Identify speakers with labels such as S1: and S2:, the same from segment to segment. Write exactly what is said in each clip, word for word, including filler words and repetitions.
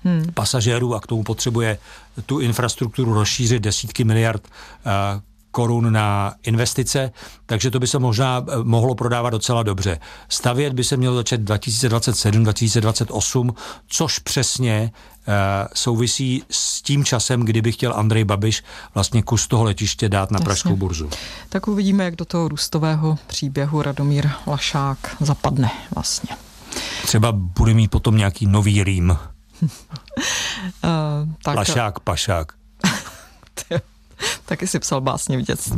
S1: hmm.
S2: pasažérů a k tomu potřebuje tu infrastrukturu rozšířit desítky miliard uh, korun na investice, takže to by se možná mohlo prodávat docela dobře. Stavět by se mělo začít dva tisíce dvacet sedm dva tisíce dvacet osm, což přesně uh, souvisí s tím časem, kdy by chtěl Andrej Babiš vlastně kus toho letiště dát na Jasně. pražskou burzu.
S1: Tak uvidíme, jak do toho růstového příběhu Radomír Lašák zapadne vlastně.
S2: Třeba bude mít potom nějaký nový rým.
S1: uh, tak...
S2: Lašák, pašák.
S1: Taky si psal básně v dětství.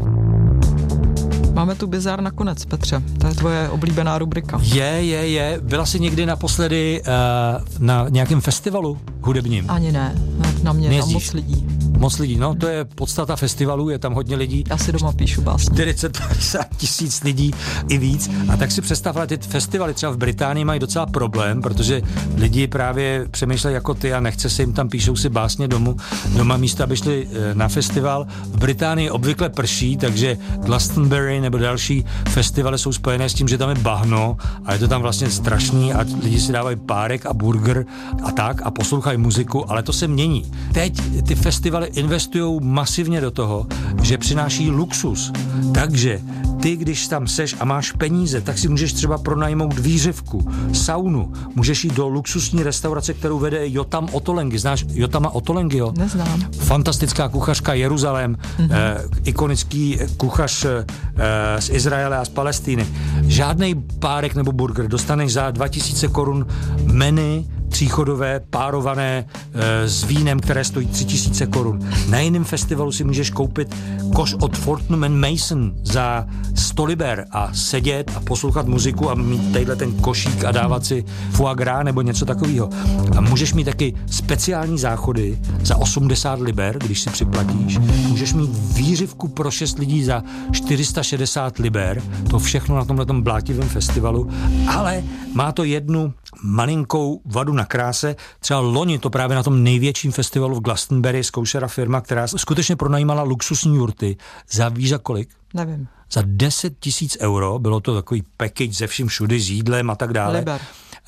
S1: Máme tu bizár nakonec, Petře. To je tvoje oblíbená rubrika.
S2: Je, je, je. Byla jsi někdy naposledy uh, na nějakém festivalu hudebním?
S1: Ani ne. Na mě tam moc lidí.
S2: Moc lidí, no to je podstata festivalu, je tam hodně lidí.
S1: Já si doma píšu básně.
S2: čtyřicet padesát tisíc lidí i víc. A tak si představ, ale ty festivaly třeba v Británii mají docela problém, protože lidi právě přemýšlejí jako ty a nechce se jim tam, píšou si básně domů, doma místo, aby šli na festival. V Británii obvykle prší, takže Glastonbury nebo další festivaly jsou spojené s tím, že tam je bahno a je to tam vlastně strašný a lidi si dávají párek a burger a tak a poslouchají muziku, ale to se mění. Teď ty festivaly investují masivně do toho, že přináší luxus. Takže ty, když tam seš a máš peníze, tak si můžeš třeba pronajmout výřivku, saunu, můžeš jít do luxusní restaurace, kterou vede Jotam Ottolenghi. Znáš Jotama Ottolenghiho?
S1: Neznám.
S2: Fantastická kuchařka Jeruzalém, mm-hmm. eh, ikonický kuchař eh, z Izraele a z Palestiny. Žádnej párek nebo burger, dostaneš za dva tisíce korun menu tříchodové, párované e, s vínem, které stojí tři tisíce korun. Na jiném festivalu si můžeš koupit koš od Fortnum and Mason za sto liber a sedět a poslouchat muziku a mít tadyhle ten košík a dávat si foie gras nebo něco takového. A můžeš mít taky speciální záchody za osmdesát liber, když si připlatíš. Můžeš mít výřivku pro šest lidí za čtyři sta šedesát liber. To všechno na tomhletom blátivém festivalu. Ale má to jednu malinkou vadu na kráse. Třeba loni to právě na tom největším festivalu v Glastonbury zkoušela firma, která skutečně pronajímala luxusní jurty. Za víš za kolik?
S1: Nevím.
S2: Za deset tisíc euro. Bylo to takový package ze vším všudy, s jídlem a tak dále.
S1: Liber.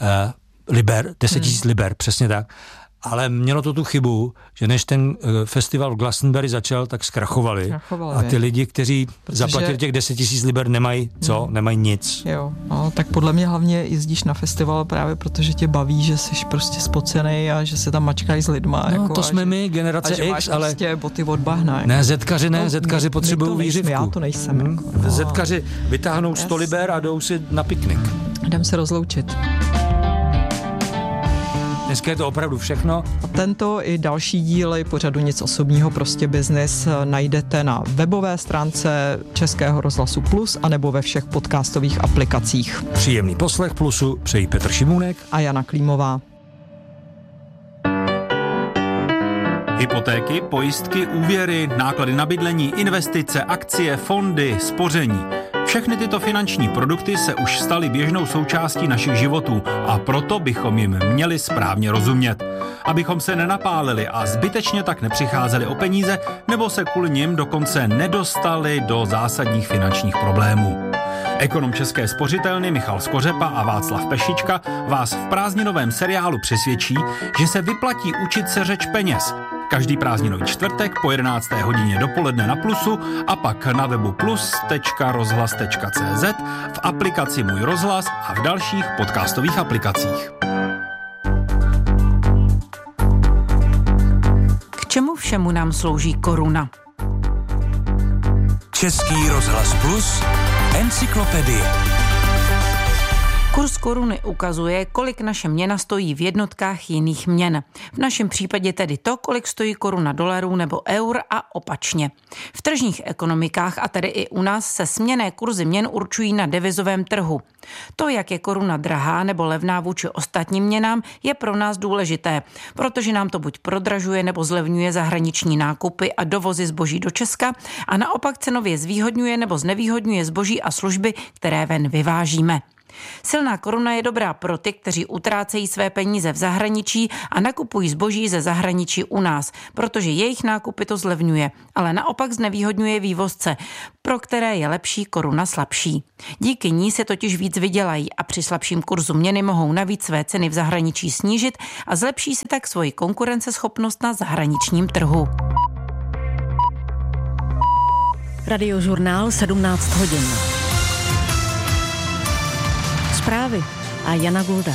S2: Uh, liber, deset tisíc hmm. liber, přesně tak. Ale mělo to tu chybu, že než ten uh, festival v Glastonbury začal, tak zkrachovali.
S1: Zkrachovali.
S2: A ty lidi, kteří
S1: Protože...
S2: zaplatili těch deset tisíc liber, nemají co? Hmm. Nemají nic.
S1: Jo, no, tak podle mě hlavně jezdíš na festival právě protože tě baví, že jsi prostě spocenej a že se tam mačkají s lidma.
S2: No
S1: jako,
S2: to jsme
S1: že,
S2: my, generace
S1: a že
S2: X,
S1: máš
S2: ale...
S1: prostě boty od bahna.
S2: Ne, zetkaři ne,
S1: no,
S2: zetkaři potřebují výřivku.
S1: Já to nejsem.
S2: Hmm.
S1: Jako, no.
S2: Zetkaři vytáhnou sto liber a jdou si na piknik.
S1: Jdem se rozloučit.
S2: Dneska je to opravdu všechno.
S1: A tento i další díly pořadu Nic osobního, prostě biznis najdete na webové stránce Českého rozhlasu Plus anebo ve všech podcastových aplikacích.
S2: Příjemný poslech Plusu přejí Petr Šimůnek
S1: a Jana Klímová.
S3: Hypotéky, pojistky, úvěry, náklady na bydlení, investice, akcie, fondy, spoření. Všechny tyto finanční produkty se už staly běžnou součástí našich životů a proto bychom jim měli správně rozumět. Abychom se nenapálili a zbytečně tak nepřicházeli o peníze nebo se kvůli nim dokonce nedostali do zásadních finančních problémů. Ekonom České spořitelny Michal Skořepa a Václav Pešička vás v prázdninovém seriálu přesvědčí, že se vyplatí učit se řeč peněz. Každý prázdninový čtvrtek po jedenácté hodině dopoledne na Plusu a pak na webu plus tečka rozhlas tečka cé zet, v aplikaci Můj rozhlas a v dalších podcastových aplikacích.
S4: K čemu všemu nám slouží koruna?
S5: Český rozhlas Plus, encyklopedie.
S4: Kurz koruny ukazuje, kolik naše měna stojí v jednotkách jiných měn. V našem případě tedy to, kolik stojí koruna dolarů nebo eur a opačně. V tržních ekonomikách a tedy i u nás se směnné kurzy měn určují na devizovém trhu. To, jak je koruna drahá nebo levná vůči ostatním měnám, je pro nás důležité, protože nám to buď prodražuje nebo zlevňuje zahraniční nákupy a dovozy zboží do Česka a naopak cenově zvýhodňuje nebo znevýhodňuje zboží a služby, které ven vyvážíme. Silná koruna je dobrá pro ty, kteří utrácejí své peníze v zahraničí a nakupují zboží ze zahraničí u nás, protože jejich nákupy to zlevňuje, ale naopak znevýhodňuje vývozce, pro které je lepší koruna slabší. Díky ní se totiž víc vydělají a při slabším kurzu měny mohou navíc své ceny v zahraničí snížit a zlepší si tak svoji konkurenceschopnost na zahraničním trhu.
S6: Radiožurnál sedmnáct hodin. Zprávy a Jana Gulda.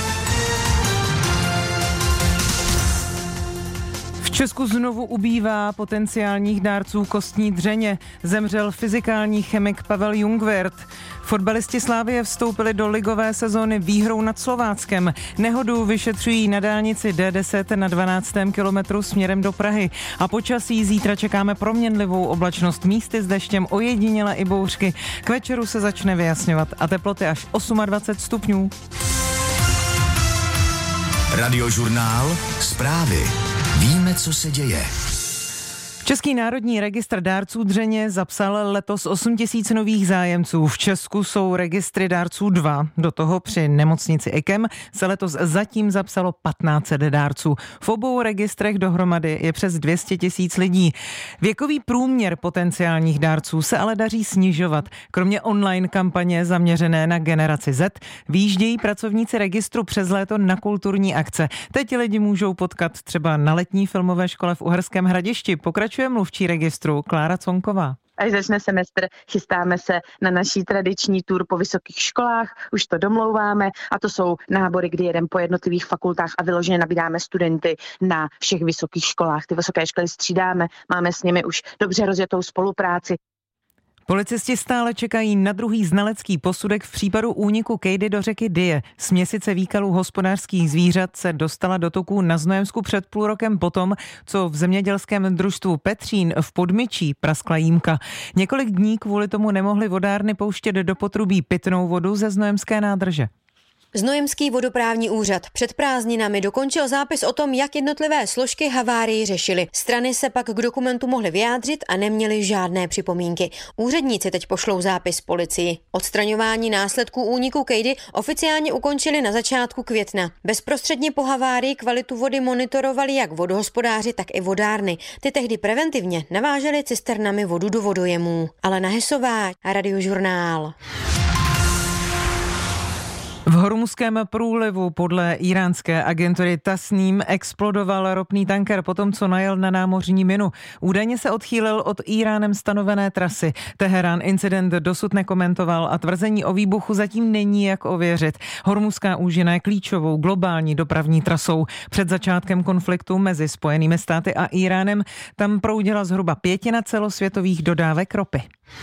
S7: V Česku znovu ubývá potenciálních dárců kostní dřeně. Zemřel fyzikální chemik Pavel Jungwirth. Fotbalisti Slavie vstoupili do ligové sezóny výhrou nad Slováckem. Nehodu vyšetřují na dálnici D deset na dvanáctém kilometru směrem do Prahy. A počasí zítra čekáme proměnlivou oblačnost, místy s deštěm, ojediněle i bouřky. K večeru se začne vyjasňovat a teploty až dvacet osm stupňů.
S5: Radiožurnál Zprávy. Víme, co se děje.
S7: Český národní registr dárců dřeně zapsal letos osm tisíc nových zájemců. V Česku jsou registry dárců dva. Do toho při nemocnici I K E M se letos zatím zapsalo patnáct set dárců. V obou registrech dohromady je přes dvě stě tisíc lidí. Věkový průměr potenciálních dárců se ale daří snižovat. Kromě online kampaně zaměřené na generaci Z vyjíždějí pracovníci registru přes léto na kulturní akce. Teď lidi můžou potkat třeba na letní filmové škole v Uherském Hradišti. Pokračuje mluvčí registru Klára Conková.
S8: Až začne semestr, chystáme se na naší tradiční tour po vysokých školách, už to domlouváme a to jsou nábory, kdy jedeme po jednotlivých fakultách a vyloženě nabídáme studenty na všech vysokých školách. Ty vysoké školy střídáme, máme s nimi už dobře rozjetou spolupráci.
S7: Policisti stále čekají na druhý znalecký posudek v případu úniku kejdy do řeky Dyje. Směsice výkalů hospodářských zvířat se dostala do toků na Znojemsku před půl rokem potom, co v zemědělském družstvu Petřín v Podmyčí praskla jímka. Několik dní kvůli tomu nemohly vodárny pouštět do potrubí pitnou vodu ze znojemské nádrže.
S9: Znojemský vodoprávní úřad před prázdninami dokončil zápis o tom, jak jednotlivé složky havárii řešily. Strany se pak k dokumentu mohly vyjádřit a neměly žádné připomínky. Úředníci teď pošlou zápis policii. Odstraňování následků úniku kejdy oficiálně ukončili na začátku května. Bezprostředně po havárii kvalitu vody monitorovali jak vodohospodáři, tak i vodárny. Ty tehdy preventivně navážely cisternami vodu do vodojemů. Alena Hesová, Radiožurnál.
S7: V Hormuzském průlivu podle iránské agentury Tasnim explodoval ropný tanker potom, co najel na námořní minu. Údajně se odchýlil od Iránem stanovené trasy. Teherán incident dosud nekomentoval a tvrzení o výbuchu zatím není jak ověřit. Hormuzská úžina je klíčovou globální dopravní trasou. Před začátkem konfliktu mezi Spojenými státy a Iránem tam proudila zhruba pětina celosvětových dodávek ropy.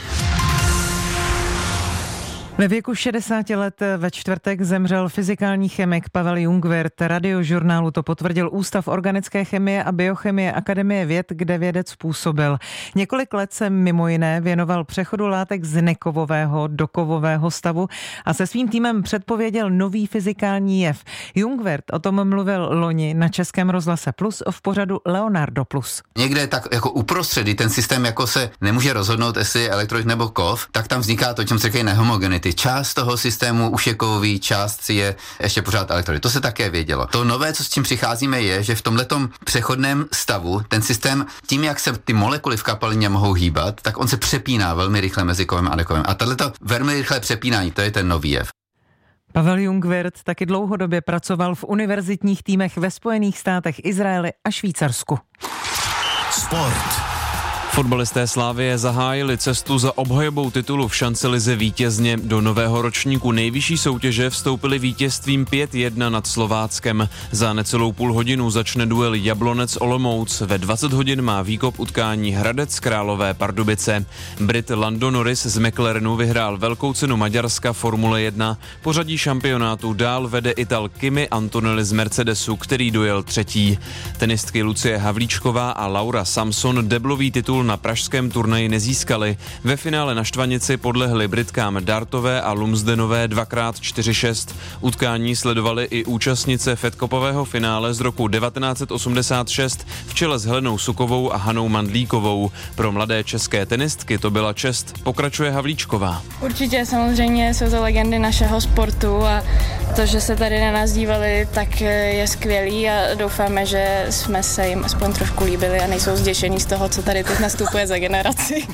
S7: Ve věku šedesáti let ve čtvrtek zemřel fyzikální chemik Pavel Jungwirth. Radiožurnálu to potvrdil Ústav organické chemie a biochemie Akademie věd, kde vědec působil. Několik let se mimo jiné věnoval přechodu látek z nekovového do kovového stavu a se svým týmem předpověděl nový fyzikální jev. Jungwirth o tom mluvil loni na Českém rozhlase Plus v pořadu Leonardo Plus.
S10: Někde tak jako uprostřed, ten systém jako se nemůže rozhodnout, jestli je elektrolyt nebo kov, tak tam vzniká to, čem se říkají nehomogenity. Část toho systému už je kovový, část si je ještě pořád elektrolyt. To se také vědělo. To nové, co s tím přicházíme, je, že v tomhletom přechodném stavu ten systém, tím, jak se ty molekuly v kapalině mohou hýbat, tak on se přepíná velmi rychle mezi kovem a nekovem. A tohleto velmi rychlé přepínání, to je ten nový jev.
S7: Pavel Jungwirth taky dlouhodobě pracoval v univerzitních týmech ve Spojených státech, Izraeli a Švýcarsku.
S5: Sport.
S11: Fotbalisté Slavie zahájili cestu za obhajobou titulu v šancelize vítězně. Do nového ročníku nejvyšší soutěže vstoupili vítězstvím pět jedna nad Slováckem. Za necelou půl hodinu začne duel Jablonec Olomouc. Ve dvacet hodin má výkop utkání Hradec Králové Pardubice. Brit Lando Norris z McLarenu vyhrál velkou cenu Maďarska Formule jedna. Pořadí šampionátu dál vede Ital Kimi Antonelli z Mercedesu, který dojel třetí. Tenistky Lucie Havlíčková a Laura Samson deblový titul titul na pražském turnaji nezískali. Ve finále na Štvanici podlehli Britkám Dartové a Lumsdenové dvakrát čtyři šest. Utkání sledovali i účastnice fedcupového finále z roku devatenáct set osmdesát šest v čele s Helenou Sukovou a Hanou Mandlíkovou. Pro mladé české tenistky to byla čest, pokračuje Havlíčková.
S12: Určitě samozřejmě jsou to legendy našeho sportu a to, že se tady na nás dívali, tak je skvělý a doufáme, že jsme se jim aspoň trošku líbili a nejsou zděšení z toho, co tady teď nastupuje za generaci.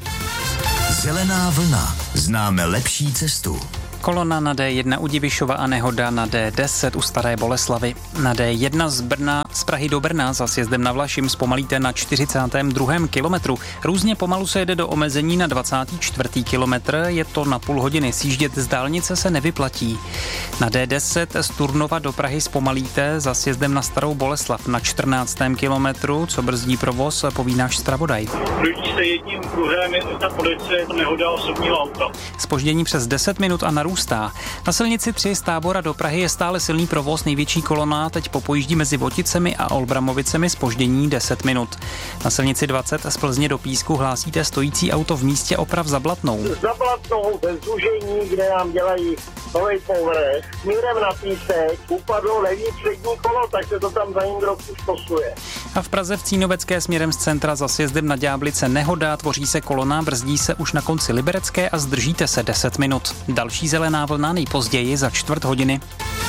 S5: Zelená vlna. Známe lepší cestu.
S13: Kolona na D jedna u Divišova a nehoda na D deset u Staré Boleslavy. Na D jedna z Brna, z Prahy do Brna za sjezdem na Vlašim zpomalíte na čtyřicátém druhém kilometru. Různě pomalu se jede do omezení na dvacátý čtvrtý kilometr, je to na půl hodiny. Sjíždět z dálnice se nevyplatí. Na D deset z Turnova do Prahy zpomalíte za sjezdem na Starou Boleslav na čtrnáctém kilometru, co brzdí provoz, poví náš zpravodaj.
S14: Blíží se jedním kruhem, je ta policie, nehoda osobního auta.
S13: Zpoždění přes deset minut a narůstá. Na silnici tři z Tábora do Prahy je stále silný provoz, největší kolona teď popojíždí mezi Voticemi a Olbramovicemi, zpoždění deset minut. Na silnici dvacet z Plzně do Písku hlásíte stojící auto v místě oprav za Blatnou.
S14: Za Blatnou bez zúžení, kde nám dělají nový povrch, směrem na Písek upadlo levý přední kolo, tak se to tam za ním trochu stosuje.
S13: A v Praze v Cínovecké směrem z centra za sjezdem na Ďáblice nehoda, tvoří se kolona, brzdí se už na konci Liberecké a zdržíte se deset minut. Další zelená vlna nejpozději za čtvrt hodiny.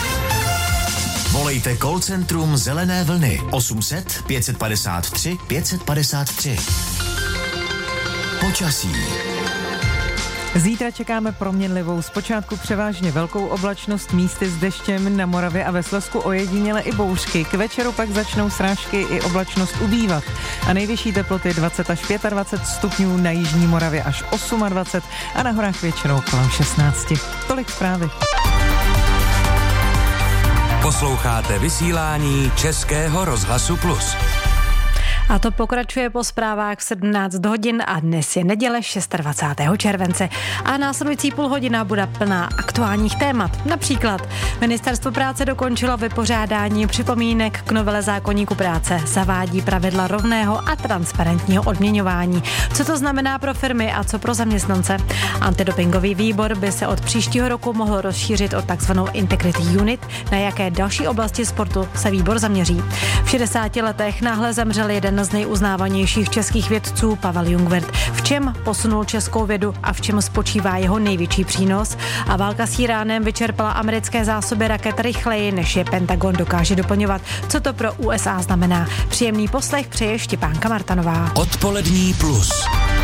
S5: Volejte call centrum Zelené vlny osm set pět padesát tři pět padesát tři. Počasí.
S7: Zítra čekáme proměnlivou, zpočátku převážně velkou oblačnost, místy s deštěm, na Moravě a ve Slezsku ojediněle i bouřky. K večeru pak začnou srážky i oblačnost ubývat. A nejvyšší teploty dvacet až dvacet pět stupňů, na jižní Moravě až dvacet osm a na horách většinou kolem šestnáct. Tolik zprávy.
S15: Posloucháte vysílání Českého rozhlasu Plus.
S16: A to pokračuje po zprávách v sedmnáct hodin a dnes je neděle dvacátého šestého července. A následující půl hodina bude plná aktuálních témat. Například Ministerstvo práce dokončilo vypořádání připomínek k novele zákoníku práce. Zavádí pravidla rovného a transparentního odměňování. Co to znamená pro firmy a co pro zaměstnance? Antidopingový výbor by se od příštího roku mohl rozšířit o takzvanou Integrity Unit. Na jaké další oblasti sportu se výbor zaměří? V šedesáti letech náhle zemřel jeden z nejuznávanějších českých vědců Pavel Jungwirth. V čem posunul českou vědu a v čem spočívá jeho největší přínos? A válka s Íránem vyčerpala americké zásoby raket rychleji, než je Pentagon dokáže doplňovat. Co to pro U S A znamená? Příjemný poslech přeje Štěpánka Martanová.
S15: Odpolední plus.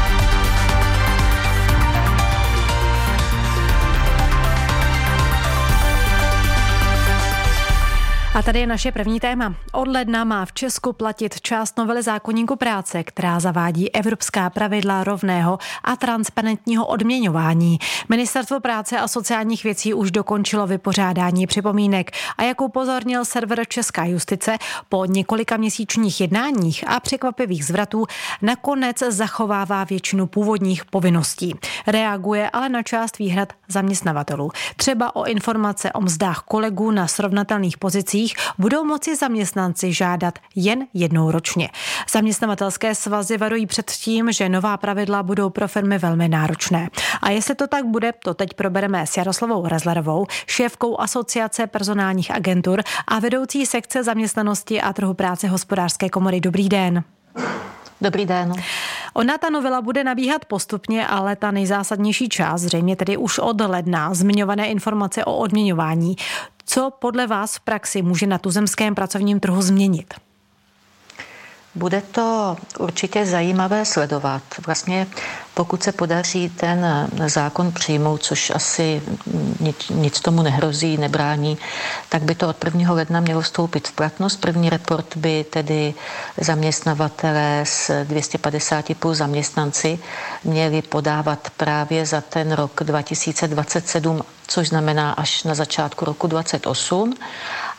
S16: A tady je naše první téma. Od ledna má v Česku platit část novely zákoníku práce, která zavádí evropská pravidla rovného a transparentního odměňování. Ministerstvo práce a sociálních věcí už dokončilo vypořádání připomínek a jak upozornil server Česká justice, po několika měsíčních jednáních a překvapivých zvratů nakonec zachovává většinu původních povinností. Reaguje ale na část výhrad zaměstnavatelů. Třeba o informace o mzdách kolegů na srovnatelných pozicích budou moci zaměstnanci žádat jen jednou ročně. Zaměstnavatelské svazy varují před tím, že nová pravidla budou pro firmy velmi náročné. A jestli to tak bude, to teď probereme s Jaroslavou Rezlerovou, šéfkou Asociace personálních agentur a vedoucí sekce zaměstnanosti a trhu práce Hospodářské komory. Dobrý den.
S17: Dobrý den.
S16: Ona ta novela bude nabíhat postupně, ale ta nejzásadnější část, zřejmě tedy už od ledna, zmiňované informace o odměňování. Co podle vás v praxi může na tuzemském pracovním trhu změnit?
S17: Bude to určitě zajímavé sledovat. Vlastně pokud se podaří ten zákon přijmout, což asi nic, nic tomu nehrozí, nebrání, tak by to od prvního ledna mělo vstoupit v platnost. První report by tedy zaměstnavatelé s dvě stě padesáti plus zaměstnanci měli podávat právě za ten rok dva tisíce dvacet sedm, což znamená až na začátku roku dvacet osm.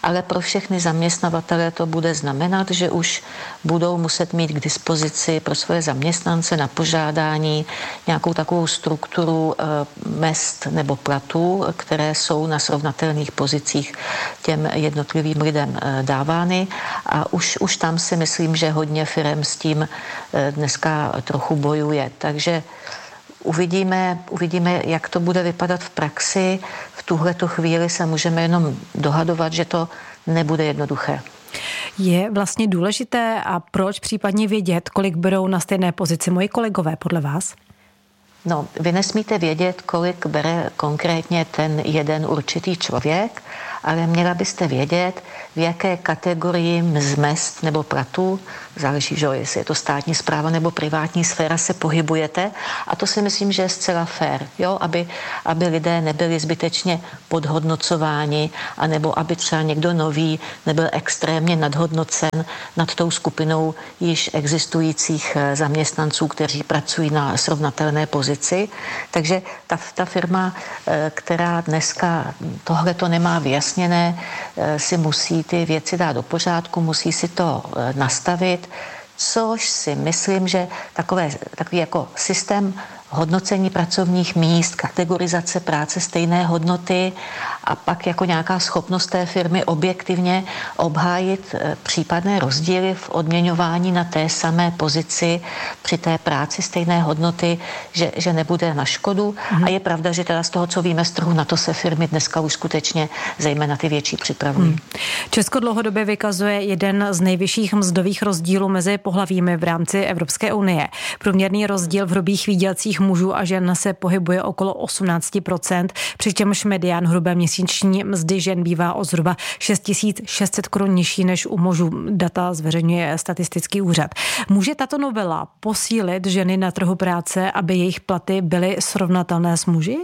S17: ale pro všechny zaměstnavatele to bude znamenat, že už budou muset mít k dispozici pro svoje zaměstnance na požádání nějakou takovou strukturu mezd nebo platů, které jsou na srovnatelných pozicích těm jednotlivým lidem dávány a už, už tam si myslím, že hodně firem s tím dneska trochu bojuje. Takže uvidíme, uvidíme, jak to bude vypadat v praxi. V tuhletu chvíli se můžeme jenom dohadovat, že to nebude jednoduché.
S16: Je vlastně důležité a proč případně vědět, kolik berou na stejné pozici moji kolegové podle vás?
S17: No, vy nesmíte vědět, kolik bere konkrétně ten jeden určitý člověk, ale měla byste vědět, v jaké kategorii mezd nebo platů, záleží, že jestli je to státní správa nebo privátní sféra, se pohybujete. A to si myslím, že je zcela fér, jo? Aby, aby lidé nebyli zbytečně podhodnocováni, anebo aby třeba někdo nový nebyl extrémně nadhodnocen nad tou skupinou již existujících zaměstnanců, kteří pracují na srovnatelné pozici. Takže ta, ta firma, která dneska tohle to nemá vyjasněné, si musí ty věci dát do pořádku, musí si to nastavit, což si myslím, že takové, takový jako systém hodnocení pracovních míst, kategorizace práce stejné hodnoty a pak jako nějaká schopnost té firmy objektivně obhájit případné rozdíly v odměňování na té samé pozici při té práci stejné hodnoty, že, že nebude na škodu. Mm. A je pravda, že teda z toho, co víme z trhu, na to se firmy dneska už skutečně zejména ty větší připravují. Mm.
S16: Česko dlouhodobě vykazuje jeden z nejvyšších mzdových rozdílů mezi pohlavími v rámci Evropské unie. Průměrný rozdíl v hrubých výdělcích mužů a žen se pohybuje okolo osmnáct procent, přičemž medián hrubé měsíční mzdy žen bývá o zhruba šest tisíc šest set korun nižší než u mužů. Data zveřejňuje statistický úřad. Může tato novela posílit ženy na trhu práce, aby jejich platy byly srovnatelné s muži?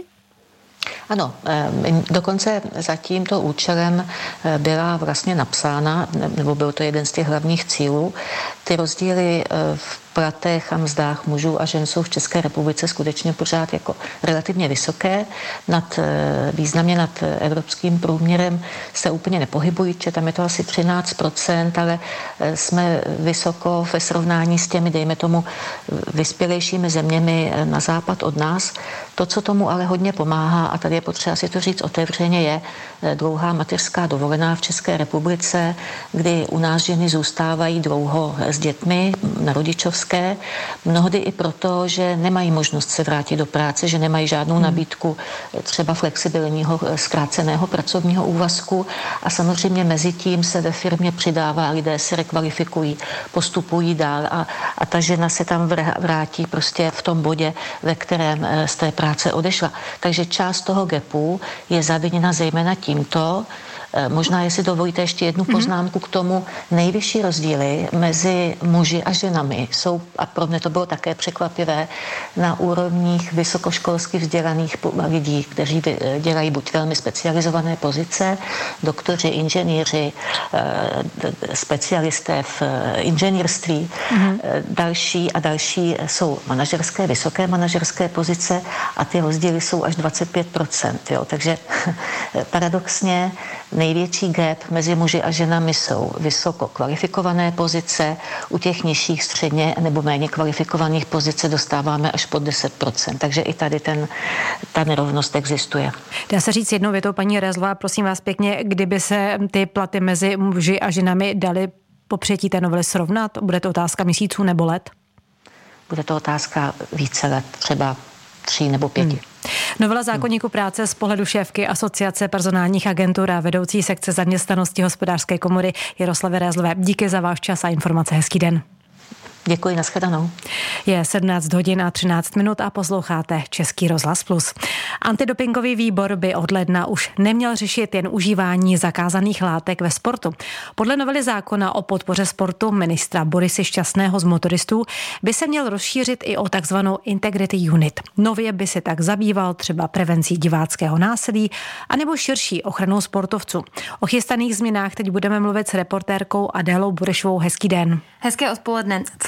S17: Ano, dokonce za tímto účelem byla vlastně napsána, nebo byl to jeden z těch hlavních cílů, ty rozdíly v platech a mzdách mužů a žen jsou v České republice skutečně pořád jako relativně vysoké, nad, významně nad evropským průměrem se úplně nepohybují, že tam je to asi třináct procent, ale jsme vysoko ve srovnání s těmi, dejme tomu, vyspělejšími zeměmi na západ od nás. To, co tomu ale hodně pomáhá, a tady je potřeba si to říct otevřeně, je dlouhá mateřská dovolená v České republice, kdy u nás ženy zůstávají dlouho s dětmi na rodičovské, mnohdy i proto, že nemají možnost se vrátit do práce, že nemají žádnou nabídku třeba flexibilního zkráceného pracovního úvazku a samozřejmě mezi tím se ve firmě přidává, lidé se rekvalifikují, postupují dál a, a ta žena se tam vrátí prostě v tom bodě, ve kterém z té práce odešla. Takže část toho gapu je zaviněna zejména tímto. Možná, jestli dovolíte ještě jednu poznámku k tomu, nejvyšší rozdíly mezi muži a ženami jsou, a pro mě to bylo také překvapivé, na úrovních vysokoškolsky vzdělaných lidí, kteří dělají buď velmi specializované pozice, doktoři, inženýři, specialisté v inženýrství, mm-hmm. další a další jsou manažerské, vysoké manažerské pozice a ty rozdíly jsou až dvacet pět procent. Jo. Takže paradoxně největší gap mezi muži a ženami jsou vysoko kvalifikované pozice, u těch nižších středně nebo méně kvalifikovaných pozic dostáváme až pod deset procent. Takže i tady ten, ta nerovnost existuje.
S16: Dá se říct jednou větou, paní Rezlová, prosím vás pěkně, kdyby se ty platy mezi muži a ženami daly po přijetí té novely srovnat? Bude to otázka měsíců nebo let?
S17: Bude to otázka více let, třeba tří nebo pěti. Hmm.
S16: Novela zákoníku práce z pohledu šéfky Asociace personálních agentur a vedoucí sekce zaměstnanosti Hospodářské komory Jaroslavy Rézlové. Díky za váš čas a informace. Hezký den.
S17: Děkuji, nashledanou.
S16: Je sedmnáct hodin a třináct minut a posloucháte Český rozhlas plus. Antidopingový výbor by od ledna už neměl řešit jen užívání zakázaných látek ve sportu. Podle novely zákona o podpoře sportu ministra Borise Šťastného z motoristů by se měl rozšířit i o takzvanou Integrity Unit. Nově by se tak zabýval třeba prevencí diváckého násilí anebo širší ochranou sportovců. O chystaných změnách teď budeme mluvit s reportérkou Adélou Burešovou. Hezký den.
S18: Hezké odpoledne. Co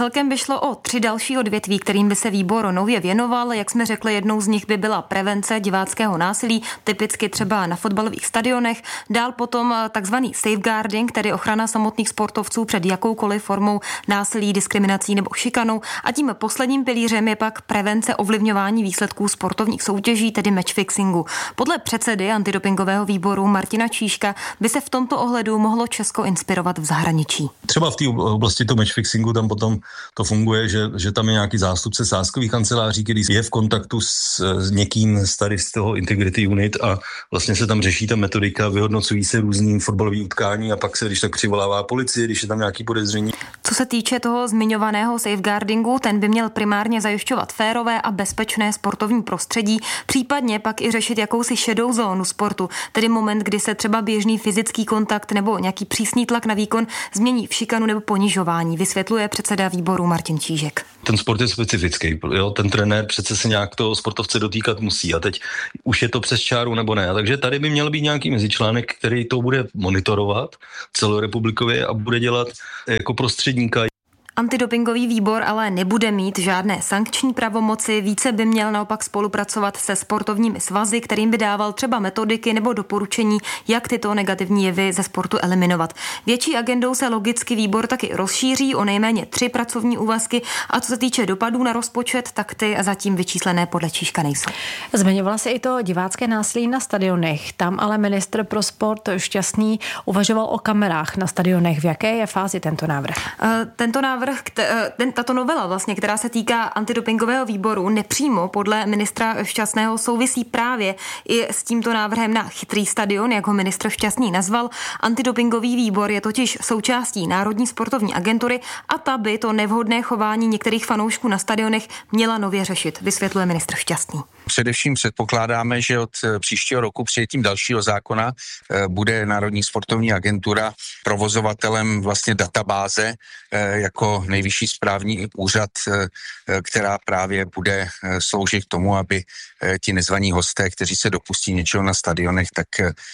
S18: Celkem by šlo o tři další odvětví, kterým by se výbor nově věnoval. Jak jsme řekli, jednou z nich by byla prevence diváckého násilí, typicky třeba na fotbalových stadionech. Dál potom takzvaný safeguarding, tedy ochrana samotných sportovců před jakoukoliv formou násilí, diskriminací nebo šikanou. A tím posledním pilířem je pak prevence ovlivňování výsledků sportovních soutěží, tedy matchfixingu. Podle předsedy antidopingového výboru Martina Čížka by se v tomto ohledu mohlo Česko inspirovat v zahraničí.
S19: Třeba v té oblasti toho matchfixingu tam potom to funguje, že, že tam je nějaký zástupce sázkových kanceláří, který je v kontaktu s, s někým z tady z toho Integrity Unit a vlastně se tam řeší ta metodika, vyhodnocují se různý fotbalový utkání a pak se když tak přivolává policie, když je tam nějaký podezření.
S18: Co se týče toho zmiňovaného safeguardingu, ten by měl primárně zajišťovat férové a bezpečné sportovní prostředí, případně pak i řešit jakousi šedou zónu sportu, tedy moment, kdy se třeba běžný fyzický kontakt nebo nějaký přísný tlak na výkon změní v šikanu nebo ponižování, vysvětluje předseda výboru Martin Čížek.
S19: Ten sport je specifický, jo? Ten trenér přece se nějak toho sportovce dotýkat musí a teď už je to přes čáru nebo ne. Takže tady by měl být nějaký mezičlánek, který to bude monitorovat celorepublikově a bude dělat jako prostředníka.
S18: Antidopingový výbor ale nebude mít žádné sankční pravomoci, více by měl naopak spolupracovat se sportovními svazy, kterým by dával třeba metodiky nebo doporučení, jak tyto negativní jevy ze sportu eliminovat. Větší agendou se logicky výbor taky rozšíří o nejméně tři pracovní úvazky a co se týče dopadů na rozpočet, tak ty zatím vyčíslené podle Čížka nejsou.
S16: Zmiňovala se i to divácké násilí na stadionech. Tam ale ministr pro sport Šťastný uvažoval o kamerách na stadionech. V jaké je fázi tento návrh?
S18: Uh, tento návrh Ten, tato novela, vlastně, která se týká antidopingového výboru, nepřímo podle ministra Šťastného souvisí právě i s tímto návrhem na chytrý stadion, jak ho ministr Šťastný nazval. Antidopingový výbor je totiž součástí Národní sportovní agentury a ta by to nevhodné chování některých fanoušků na stadionech měla nově řešit, vysvětluje ministr Šťastný.
S20: Především předpokládáme, že od příštího roku přijetím dalšího zákona bude Národní sportovní agentura provozovatelem vlastně databáze jako nejvyšší správní úřad, která právě bude sloužit k tomu, aby ti nezvaní hosté, kteří se dopustí něčeho na stadionech, tak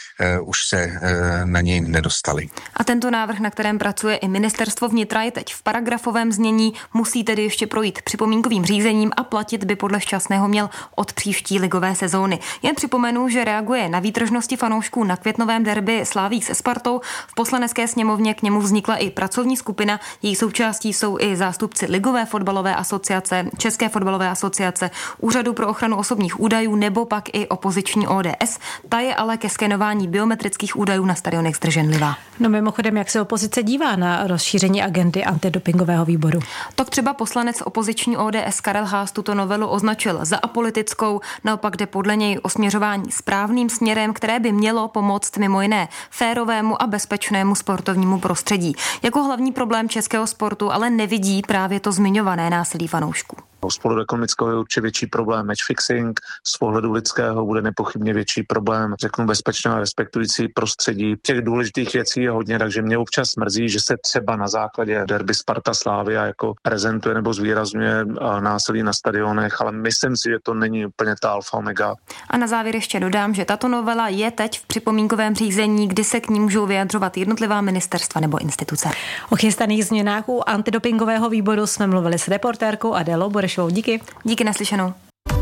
S20: už se na něj nedostali.
S18: A tento návrh, na kterém pracuje i ministerstvo vnitra, je teď v paragrafovém znění, musí tedy ještě projít připomínkovým řízením a platit by podle Šťastného měl od příští ligové sezóny. Jen připomenu, že reaguje na výtržnosti fanoušků na květnovém derby Slaví se Spartou. V poslanecké sněmovně k němu vznikla i pracovní skupina. Její součástí jsou i zástupci Ligové fotbalové asociace, České fotbalové asociace, Úřadu pro ochranu osobních údajů nebo pak i opoziční O D S. Ta je ale ke skenování biometrických údajů na stadionech zdrženlivá.
S16: No mimochodem, jak se opozice dívá na rozšíření agendy antidopingového výboru?
S18: Tak třeba poslanec opoziční O D S Karel Haas tuto novelu označil za apolitickou, naopak jde podle něj o směřování správným směrem, které by mělo pomoct mimo jiné férovému a bezpečnému sportovnímu prostředí. Jako hlavní problém českého sportu ale nevidí právě to zmiňované násilí fanoušků.
S21: Z pohledu ekonomického je určitě větší problém matchfixing, z pohledu lidského bude nepochybně větší problém, řeknu, bezpečné a respektující prostředí. Těch důležitých věcí je hodně, takže mě občas mrzí, že se třeba na základě derby Sparta Slavia jako prezentuje nebo zvýrazňuje násilí na stadionech, ale myslím si, že to není úplně ta alfa omega.
S18: A na závěr ještě dodám, že tato novela je teď v připomínkovém řízení, kdy se k ní můžou vyjadřovat jednotlivá ministerstva nebo instituce.
S16: O chystaných změnách u antidopingového výboru jsme mluvili s reportérkou Adélou Borešovou. Díky.
S18: Díky, naslyšenou.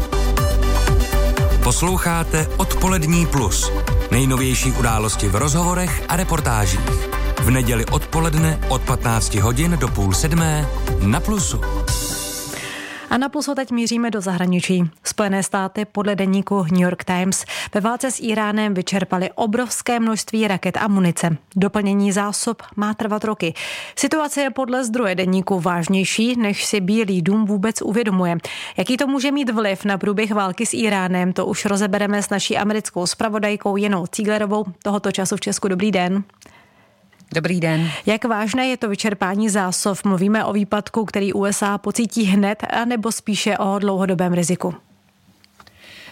S15: Posloucháte Odpolední plus. Nejnovější události v rozhovorech a reportážích. V neděli odpoledne od patnácti hodin do půl sedmé na Plusu.
S16: A na Plusu teď míříme do zahraničí. Spojené státy podle deníku New York Times ve válce s Íránem vyčerpali obrovské množství raket a munice. Doplnění zásob má trvat roky. Situace je podle zdroje deníku vážnější, než si Bílý dům vůbec uvědomuje. Jaký to může mít vliv na průběh války s Íránem, to už rozebereme s naší americkou zpravodajkou Janou Cíglerovou. Tohoto času v Česku. Dobrý den.
S22: Dobrý den.
S16: Jak vážné je to vyčerpání zásob? Mluvíme o výpadku, který U S A pocítí hned, anebo spíše o dlouhodobém riziku?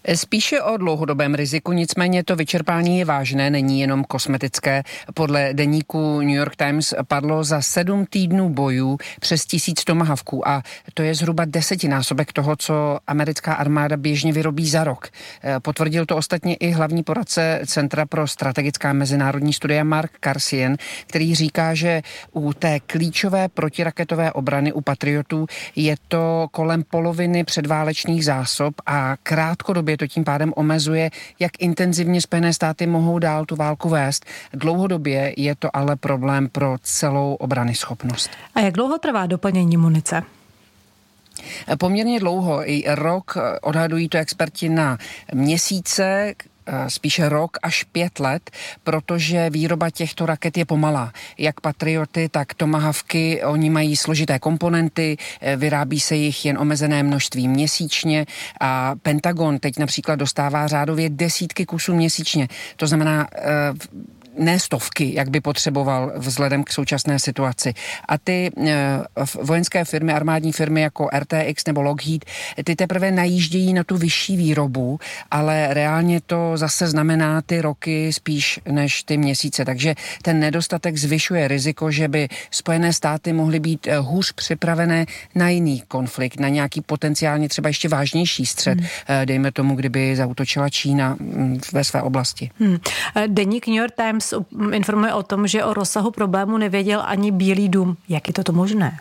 S1: Spíše o dlouhodobém riziku, nicméně to vyčerpání je vážné, není jenom kosmetické. Podle deníku New York Times padlo za sedm týdnů bojů přes tisíc tomahawků a to je zhruba desetinásobek toho, co americká armáda běžně vyrobí za rok. Potvrdil to ostatně i hlavní poradce Centra pro strategická mezinárodní studia Mark Carsien, který říká, že u té klíčové protiraketové obrany u Patriotů je to kolem poloviny předválečných zásob a krátkodobě to tím pádem omezuje, jak intenzivně Spojené státy mohou dál tu válku vést. Dlouhodobě je to ale problém pro celou obranyschopnost.
S16: A jak dlouho trvá doplnění munice?
S1: Poměrně dlouho, i rok, odhadují to experti na měsíce, spíše rok až pět let, protože výroba těchto raket je pomalá. Jak Patrioty, tak Tomahawky, oni mají složité komponenty, vyrábí se jich jen omezené množství měsíčně a Pentagon teď například dostává řádově desítky kusů měsíčně. To znamená ne stovky, jak by potřeboval vzhledem k současné situaci. A ty e, vojenské firmy, armádní firmy jako R T X nebo Lockheed, ty teprve najíždějí na tu vyšší výrobu, ale reálně to zase znamená ty roky spíš než ty měsíce. Takže ten nedostatek zvyšuje riziko, že by Spojené státy mohly být hůř připravené na jiný konflikt, na nějaký potenciálně třeba ještě vážnější střet, hmm. dejme tomu, kdyby zaútočila Čína ve své oblasti.
S16: Hmm. Deník New York Times informuje o tom, že o rozsahu problému nevěděl ani Bílý dům. Jak je to možné?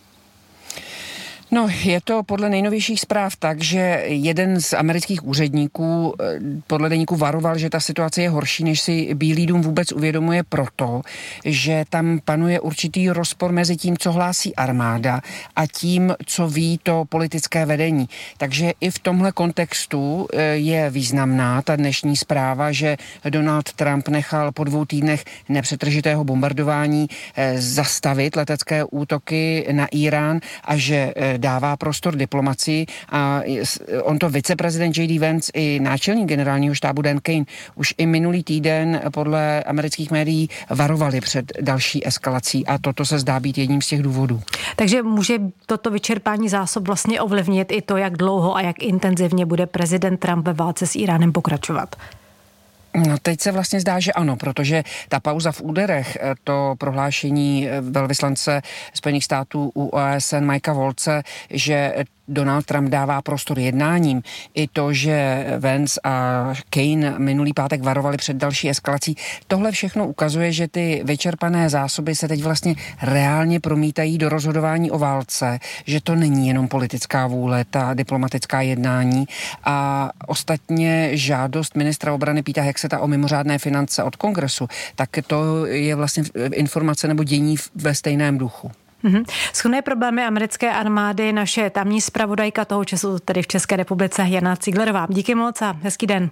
S1: No, je to podle nejnovějších zpráv tak, že jeden z amerických úředníků podle deníku varoval, že ta situace je horší, než si Bílý dům vůbec uvědomuje proto, že tam panuje určitý rozpor mezi tím, co hlásí armáda a tím, co ví to politické vedení. Takže i v tomhle kontextu je významná ta dnešní zpráva, že Donald Trump nechal po dvou týdnech nepřetržitého bombardování zastavit letecké útoky na Irán a že dává prostor diplomacii a on to viceprezident J D Vance i náčelník generálního štábu Dan Kane už i minulý týden podle amerických médií varovali před další eskalací a toto se zdá být jedním z těch důvodů.
S16: Takže může toto vyčerpání zásob vlastně ovlivnit i to, jak dlouho a jak intenzivně bude prezident Trump ve válce s Iránem pokračovat?
S1: No, teď se vlastně zdá, že ano, protože ta pauza v úderech, to prohlášení velvyslance Spojených států u O S N Mikea Waltze, že Donald Trump dává prostor jednáním, i to, že Vance a Kane minulý pátek varovali před další eskalací, tohle všechno ukazuje, že ty vyčerpané zásoby se teď vlastně reálně promítají do rozhodování o válce, že to není jenom politická vůle, ta diplomatická jednání a ostatně žádost ministra obrany Peta Hexeta o mimořádné finance od kongresu, tak to je vlastně informace nebo dění ve stejném duchu.
S16: Mm-hmm. Shodné problémy americké armády naše tamní zpravodajka toho času, tedy v České republice, Jana Ciglerová. Díky moc a hezký den.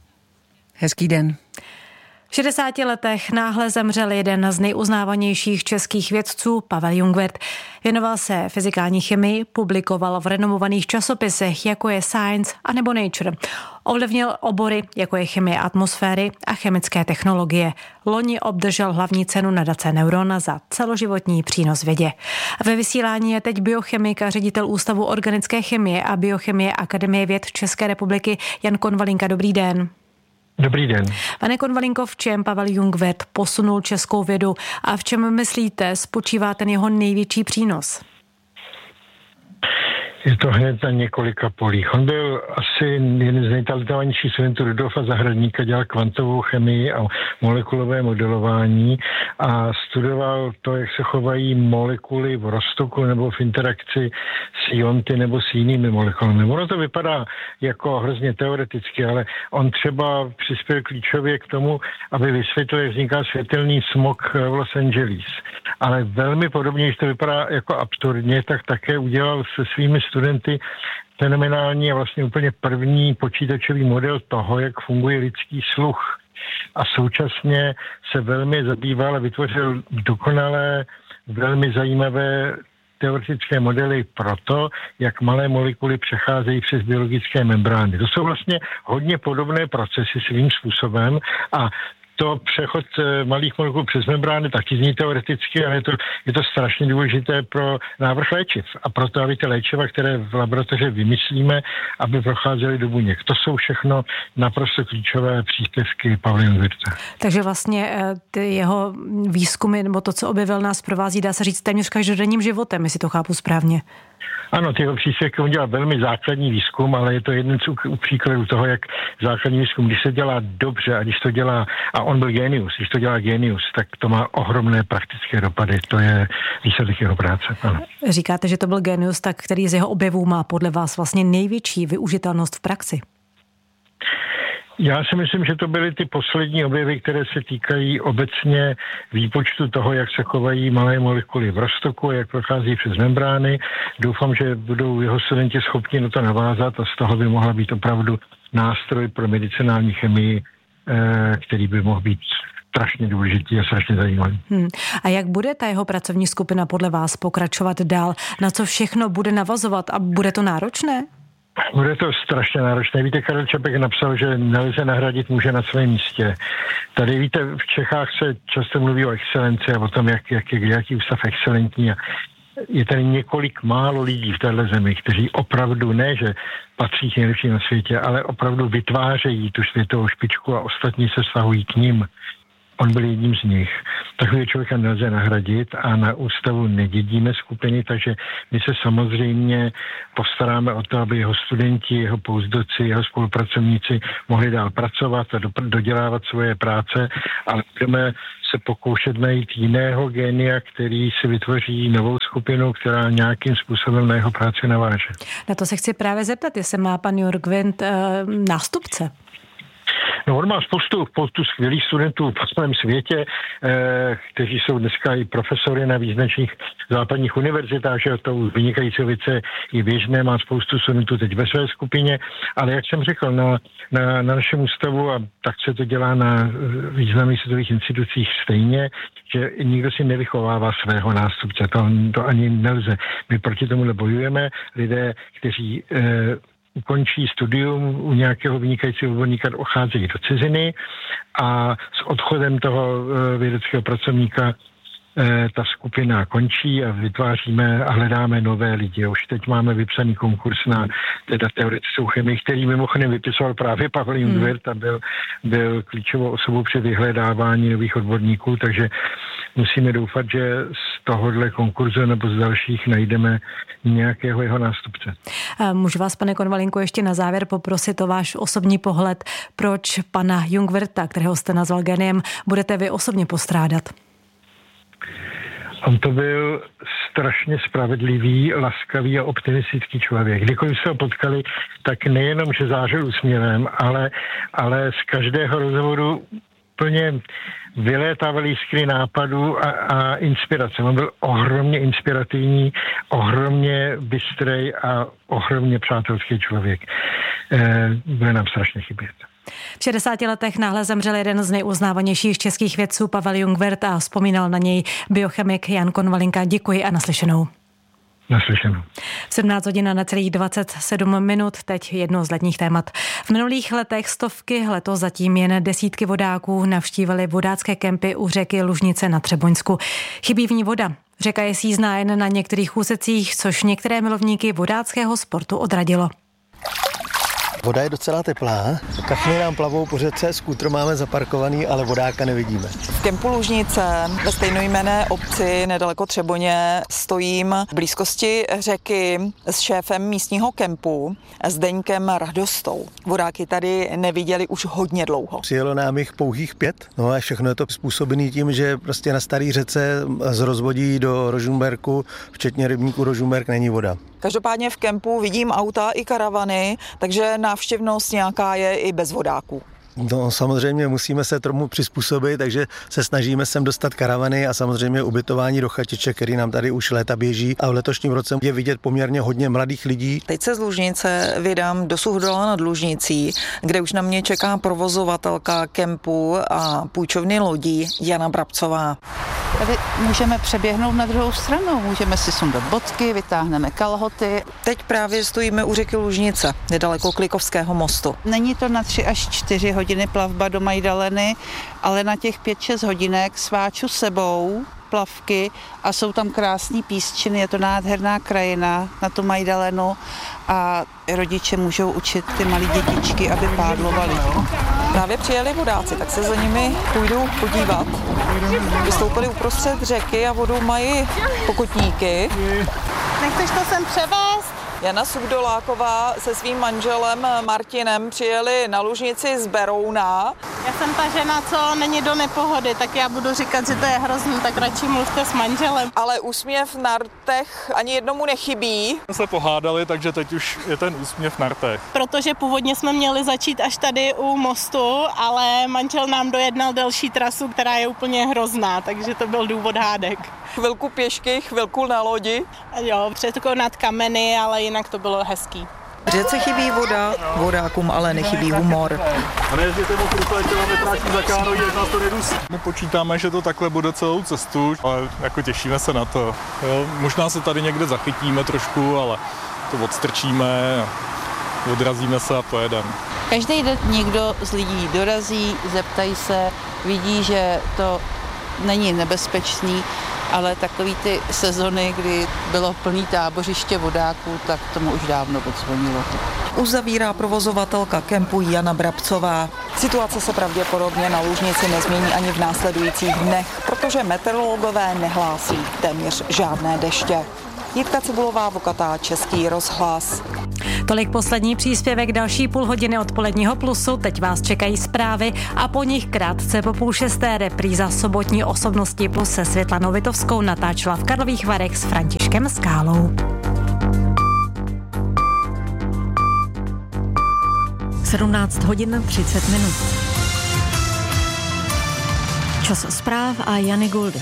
S1: Hezký den.
S16: V šedesáti letech náhle zemřel jeden z nejuznávanějších českých vědců, Pavel Jungwirth. Věnoval se fyzikální chemii, publikoval v renomovaných časopisech, jako je Science a nebo Nature. Ovlivnil obory, jako je chemie atmosféry a chemické technologie. Loni obdržel hlavní cenu nadace Neurona za celoživotní přínos vědě. Ve vysílání je teď biochemik a ředitel Ústavu organické chemie a biochemie Akademie věd České republiky Jan Konvalinka. Dobrý den.
S2: Dobrý den.
S16: Pane Konvalinko, v čem Pavel Jungwirth posunul českou vědu a v čem myslíte spočívá ten jeho největší přínos?
S2: Je to hned na několika polích. On byl asi jeden z nejtalentovanějších studentů Rudolfa Zahradníka, dělal kvantovou chemii a molekulové modelování a studoval to, jak se chovají molekuly v roztoku nebo v interakci s ionty nebo s jinými molekulami. Ono to vypadá jako hrozně teoreticky, ale on třeba přispěl klíčově k tomu, aby vysvětlil, jak vzniká světelný smog v Los Angeles. Ale velmi podobně, když to vypadá jako absurdně, tak také udělal se svými studenty fenomenální a vlastně úplně první počítačový model toho, jak funguje lidský sluch. A současně se velmi zabýval a vytvořil dokonalé, velmi zajímavé teoretické modely pro to, jak malé molekuly přecházejí přes biologické membrány. To jsou vlastně hodně podobné procesy svým způsobem a to přechod malých molekul přes membrány taky zní teoreticky, ale je to, je to strašně důležité pro návrh léčiv a proto, aby ty léčiva, které v laboratoři vymyslíme, aby procházely do buněk. To jsou všechno naprosto klíčové příspěvky Pavla Jungwirtha.
S16: Takže vlastně ty jeho výzkumy, nebo to, co objevil, nás provází, dá se říct, téměř každodenním životem, jestli to chápu správně.
S2: Ano, ty jeho příspěvky, on dělá velmi základní výzkum, ale je to jeden z příkladů toho, jak základní výzkum, když se dělá dobře a když to dělá, a on byl genius, když to dělá genius, tak to má ohromné praktické dopady. To je výsledek jeho práce. Ano.
S16: Říkáte, že to byl genius, tak který z jeho objevů má podle vás vlastně největší využitelnost v praxi?
S2: Já si myslím, že to byly ty poslední objevy, které se týkají obecně výpočtu toho, jak se chovají malé molekuly v roztoku, jak prochází přes membrány. Doufám, že budou jeho studenti schopni na to navázat a z toho by mohla být opravdu nástroj pro medicinální chemii, který by mohl být strašně důležitý a strašně zajímavý.
S16: Hmm. A jak bude ta jeho pracovní skupina podle vás pokračovat dál? Na co všechno bude navazovat a bude to náročné?
S2: Bude to strašně náročné. Víte, Karel Čapek napsal, že nelze nahradit muže na svém místě. Tady víte, v Čechách se často mluví o excelenci a o tom, jak, jak je jaký ústav excelentní. A je tady několik málo lidí v téhle zemi, kteří opravdu ne, že patří k nejlepším na světě, ale opravdu vytvářejí tu světovou špičku a ostatní se vztahují k ním. On byl jedním z nich. Takového člověka nelze nahradit a na ústavu nedědíme skupiny, takže my se samozřejmě postaráme o to, aby jeho studenti, jeho postdoci, jeho spolupracovníci mohli dál pracovat a do, dodělávat svoje práce, ale budeme se pokoušet najít jiného génia, který si vytvoří novou skupinu, která nějakým způsobem na jeho práci naváže.
S16: Na to se chci právě zeptat, jestli má pan Jungwirth e, nástupce.
S2: No, on má spoustu, spoustu skvělých studentů po celém světě, eh, kteří jsou dneska i profesory na význačných západních univerzitách, že to vynikající věce je běžné, má spoustu studentů teď ve své skupině, ale jak jsem řekl, na, na, na našem ústavu, a tak se to dělá na významných světových institucích stejně, že nikdo si nevychovává svého nástupce, to, to ani nelze. My proti tomu nebojujeme, lidé, kteří eh, ukončí studium u nějakého vynikajícího odborníka, ocházejí do ciziny a s odchodem toho vědeckého pracovníka ta skupina končí a vytváříme a hledáme nové lidi. Už teď máme vypsaný konkurs na teda teoretickou chemii, který mimochodem vypisoval právě Pavel Jungwirth a byl, byl klíčovou osobou při vyhledávání nových odborníků, takže musíme doufat, že z tohohle konkurzu nebo z dalších najdeme nějakého jeho nástupce.
S16: Můžu vás, pane Konvalinko, ještě na závěr poprosit o váš osobní pohled, proč pana Jungwirtha, kterého jste nazval geniem, budete vy osobně postrádat?
S2: On to byl strašně spravedlivý, laskavý a optimistický člověk. Kdykoliv se ho potkali, tak nejenom, že zářil úsměvem, ale, ale z každého rozhovoru plně vylétávaly jiskry nápadů a, a inspirace. On byl ohromně inspirativní, ohromně bystrej a ohromně přátelský člověk. E, bude nám strašně chybět.
S16: V šedesáti letech náhle zemřel jeden z nejuznávanějších českých vědců Pavel Jungwirth a vzpomínal na něj biochemik Jan Konvalinka. Děkuji a naslyšenou.
S2: Naslyšenou.
S16: sedmnáct hodin na celých dvacet sedm minut, teď jedno z letních témat. V minulých letech stovky, letos zatím jen desítky vodáků navštívili vodácké kempy u řeky Lužnice na Třeboňsku. Chybí v ní voda. Řeka je sízná jen na některých úsecích, což některé milovníky vodáckého sportu odradilo.
S3: Voda je docela teplá, kachny nám plavou po řece, skútr máme zaparkovaný, ale vodáka nevidíme.
S4: V kempu Lužnice ve stejnojmenné obci nedaleko Třeboně stojím v blízkosti řeky s šéfem místního kempu Zdeňkem Radostou. Vodáky tady neviděli už hodně dlouho.
S3: Přijelo nám jich pouhých pět, no a všechno je to způsobené tím, že prostě na staré řece z rozvodí do Rožmberku, včetně rybníku Rožmberk, není voda.
S4: Každopádně v kempu vidím auta i karavany, takže návštěvnost nějaká je i bez vodáků.
S3: No samozřejmě musíme se tomu přizpůsobit, takže se snažíme sem dostat karavany a samozřejmě ubytování do chatiček, který nám tady už léta běží a v letošním roce je vidět poměrně hodně mladých lidí.
S4: Teď se z Lužnice vydám do Suchdola nad Lužnicí, kde už na mě čeká provozovatelka kempu a půjčovny lodí Jana Brabcová.
S23: Tady můžeme přeběhnout na druhou stranu, můžeme si sundat bodky, vytáhneme kalhoty.
S4: Teď právě stojíme u řeky Lužnice, nedaleko Klikovského mostu.
S23: Není to na tři až čtyři hodiny hodiny plavba do Majdaleny, ale na těch pět šest hodinek sváču sebou plavky a jsou tam krásný písčiny, je to nádherná krajina na tu Majdalenu a rodiče můžou učit ty malé dětičky, aby pádlovali.
S4: Právě přijeli vodáci, tak se za nimi půjdu podívat. Vystoupili uprostřed řeky a vodu mají pokutníky.
S6: Nechceš to sem převést?
S4: Jana Sukdoláková se svým manželem Martinem přijeli na Lužnici z Berouna.
S6: Já jsem ta žena, co není do nepohody, tak já budu říkat, že to je hrozný, tak radši mluvte s manželem.
S4: Ale úsměv na rtech ani jednomu nechybí.
S8: Jsme se pohádali, takže teď už je ten úsměv na rtech.
S6: Protože původně jsme měli začít až tady u mostu, ale manžel nám dojednal delší trasu, která je úplně hrozná, takže to byl důvod hádek.
S4: Chvilku pěšky, chvilku na lodi.
S6: Jo, překonat kameny, ale jinak to bylo hezký.
S4: Řece chybí voda, vodákům ale nechybí humor.
S8: A nejezděte moc rychle kilometráčů za kánoí, jak nás to nedusí. My počítáme, že to takhle bude celou cestu, ale jako těšíme se na to. Jo, možná se tady někde zachytíme trošku, ale to odstrčíme, odrazíme se a pojedeme.
S23: Každý den někdo z lidí dorazí, zeptají se, vidí, že to není nebezpečný, ale takový ty sezony, kdy bylo plný tábořiště vodáků, tak tomu už dávno odzvonilo.
S4: Uzavírá provozovatelka kempu Jana Brabcová. Situace se pravděpodobně na Lužnici nezmění ani v následujících dnech, protože meteorologové nehlásí téměř žádné deště. Jitka Cibulová, Vokatá, Český rozhlas.
S16: Tolik poslední příspěvek, další půl hodiny odpoledního Plusu. Teď vás čekají zprávy a po nich krátce po půl šesté repríza sobotní Osobnosti plus se Světlanou Vitovskou natáčela v Karlových Varech s Františkem Skálou. sedmnáct hodin třicet minut. Čas zpráv a Jany Guldy.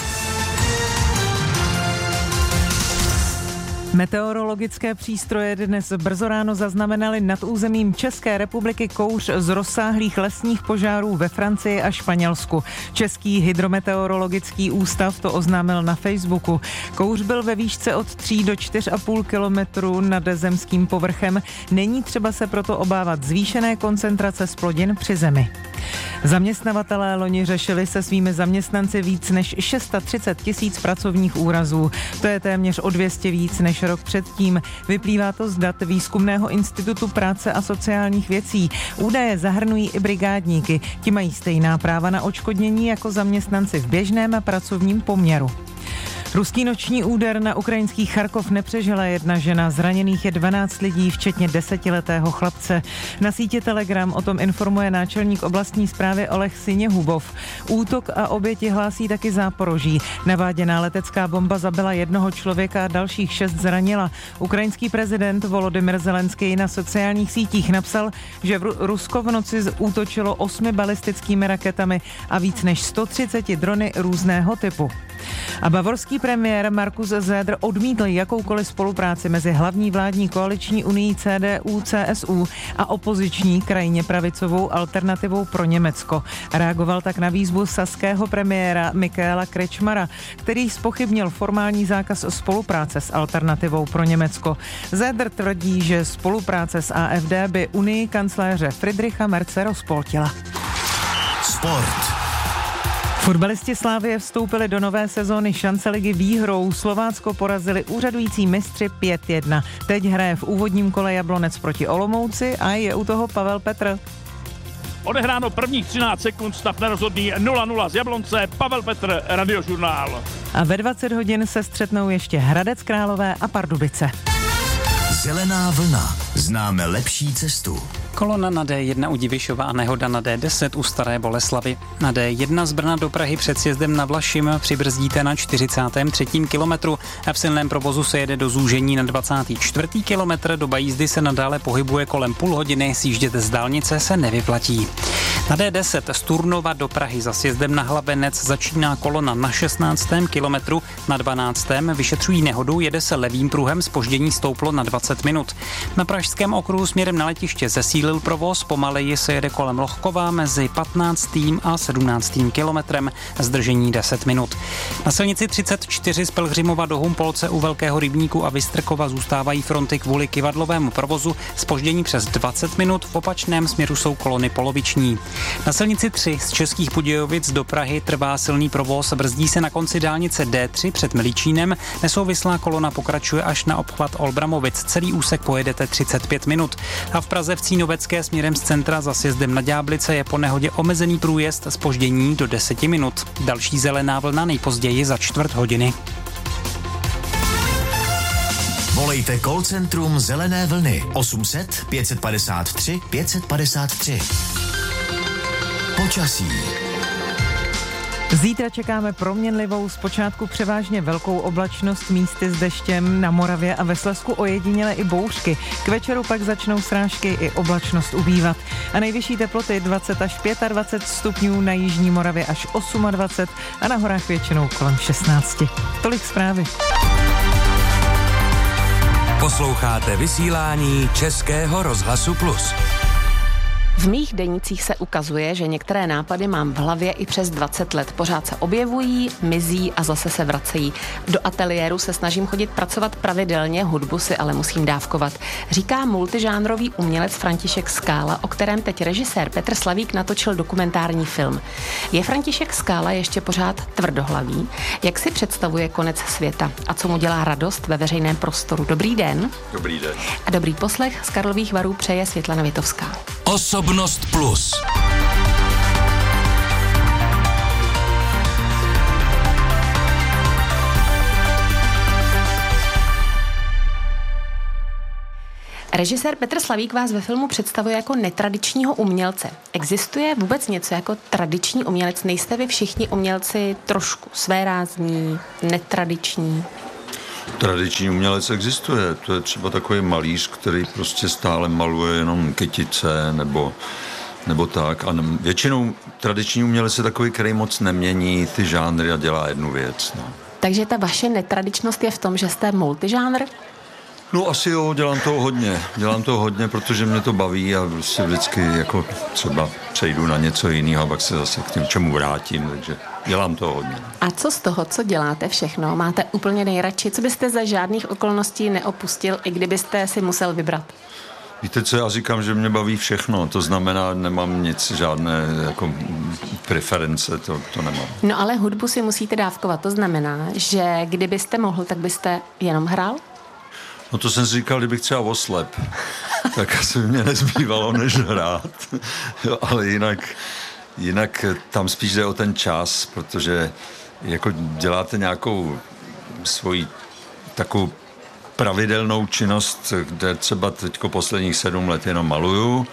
S7: Meteorologické přístroje dnes brzo ráno zaznamenaly nad územím České republiky kouř z rozsáhlých lesních požárů ve Francii a Španělsku. Český hydrometeorologický ústav to oznámil na Facebooku. Kouř byl ve výšce od tří do čtyř a půl kilometru nad zemským povrchem. Není třeba se proto obávat zvýšené koncentrace zplodin při zemi. Zaměstnavatelé loni řešili se svými zaměstnanci víc než třicet šest tisíc pracovních úrazů. To je téměř o dvě stě víc než rok předtím. Vyplývá to z dat Výzkumného institutu práce a sociálních věcí. Údaje zahrnují i brigádníky. Ti mají stejná práva na odškodnění jako zaměstnanci v běžném pracovním poměru. Ruský noční úder na ukrajinský Charkov nepřežila jedna žena, zraněných je dvanáct lidí, včetně desetiletého chlapce. Na síti Telegram o tom informuje náčelník oblastní správy Oleh Siněhubov. Útok a oběti hlásí taky Záporoží. Naváděná letecká bomba zabila jednoho člověka a dalších šest zranila. Ukrajinský prezident Volodymyr Zelenský na sociálních sítích napsal, že v Rusko v noci útočilo osmi balistickými raketami a víc než sto třicet drony různého typu. A bavorský premiér Markus Söder odmítl jakoukoliv spolupráci mezi hlavní vládní koaliční unií C D U C S U a opoziční krajně pravicovou Alternativou pro Německo. Reagoval tak na výzvu saského premiéra Michaela Kretschmara, který zpochybnil formální zákaz spolupráce s Alternativou pro Německo. Söder tvrdí, že spolupráce s A F D by unii kancléře Friedricha Merze rozpoltila.
S5: Sport.
S7: Fotbalisti Slavie vstoupili do nové sezóny Šanceligy výhrou. Slovácko porazili úřadující mistři pět jedna. Teď hraje v úvodním kole Jablonec proti Olomouci a je u toho Pavel Petr.
S9: Odehráno prvních třináct sekund, stav nerozhodný nula nula z Jablonce, Pavel Petr, Radiožurnál.
S7: A ve dvacet hodin se střetnou ještě Hradec Králové a Pardubice.
S5: Zelená vlna. Známe lepší cestu.
S13: Kolona na D jedna u Divišova a nehoda na D deset u Staré Boleslavy. Na D jedna z Brna do Prahy před sjezdem na Vlašim přibrzdíte na čtyřicátém třetím kilometru a v silném provozu se jede do zúžení na dvacátém čtvrtém kilometr. Doba jízdy se nadále pohybuje kolem půl hodiny, sjíždět z dálnice se nevyplatí. Na D deset z Turnova do Prahy za sjezdem na Hlavenec začíná kolona na šestnáctém kilometru, na dvanáctém vyšetřují nehodu, jede se levým pruhem, zpoždění stouplo na dvacet minut. Na pražské Pražském okruhu směrem na letiště zesílil provoz, pomaleji se jede kolem Lohkova mezi patnáctým a sedmnáctým kilometrem, zdržení deset minut. Na silnici třicet čtyři z Pelhřimova do Humpolce u Velkého rybníku a Vystrkova zůstávají fronty kvůli kyvadlovému provozu, zpoždění přes dvacet minut, v opačném směru jsou kolony poloviční. Na silnici tři z Českých Budějovic do Prahy trvá silný provoz, brzdí se na konci dálnice D tři před Milíčínem, nesouvislá kolona pokračuje až na obchvat Olbramovic, celý úsek pojedete třicet pět minut. A v Praze v Cínovecké směrem z centra za sjezdem na Ďáblice je po nehodě omezený průjezd, zpoždění do deseti minut. Další zelená vlna nejpozději za čtvrt hodiny.
S5: Volejte call centrum Zelené vlny osm set pět padesát tři pět padesát tři. Počasí.
S7: Zítra čekáme proměnlivou, zpočátku převážně velkou oblačnost, místy s deštěm, na Moravě a ve Slezsku ojediněle i bouřky. K večeru pak začnou srážky i oblačnost ubývat. A nejvyšší teploty dvacet až dvacet pět stupňů, na jižní Moravě až dvacet osm a na horách většinou kolem šestnáct. Tolik zprávy.
S15: Posloucháte vysílání Českého rozhlasu Plus.
S10: V mých denících se ukazuje, že některé nápady mám v hlavě i přes dvacet let. Pořád se objevují, mizí a zase se vracejí. Do ateliéru se snažím chodit pracovat pravidelně, hudbu si ale musím dávkovat. Říká multižánrový umělec František Skála, o kterém teď režisér Petr Slavík natočil dokumentární film. Je František Skála ještě pořád tvrdohlavý? Jak si představuje konec světa? A co mu dělá radost ve veřejném prostoru? Dobrý den.
S11: Dobrý den.
S10: A dobrý poslech z Karlových Varů přeje Světlana Vitovská.
S15: Osobnost Plus.
S10: Režisér Petr Slavík vás ve filmu představuje jako netradičního umělce. Existuje vůbec něco jako tradiční umělec? Nejste vy všichni umělci trošku svérázní, netradiční?
S11: Tradiční umělec existuje. To je třeba takový malíř, který prostě stále maluje jenom kytice nebo, nebo tak. A většinou tradiční umělec je takový, který moc nemění ty žánry a dělá jednu věc. No.
S10: Takže ta vaše netradičnost je v tom, že jste multižánr?
S11: No asi jo, dělám toho hodně. Dělám toho hodně, protože mě to baví a prostě vždycky jako třeba přejdu na něco jiného a pak se zase k něčemu vrátím, takže dělám toho hodně.
S10: A co z toho, co děláte všechno, máte úplně nejradši? Co byste za žádných okolností neopustil, i kdybyste si musel vybrat?
S11: Víte co, já říkám, že mě baví všechno, to znamená, nemám nic, žádné jako preference, to, to nemám.
S10: No ale hudbu si musíte dávkovat, to znamená, že kdybyste mohl, tak byste jenom hrál?
S11: No to jsem si říkal, kdybych třeba oslep, tak asi mě nezbývalo než hrát, jo, ale jinak, jinak tam spíš jde o ten čas, protože jako děláte nějakou svoji takovou pravidelnou činnost, kde třeba teďko posledních sedm let jenom maluju,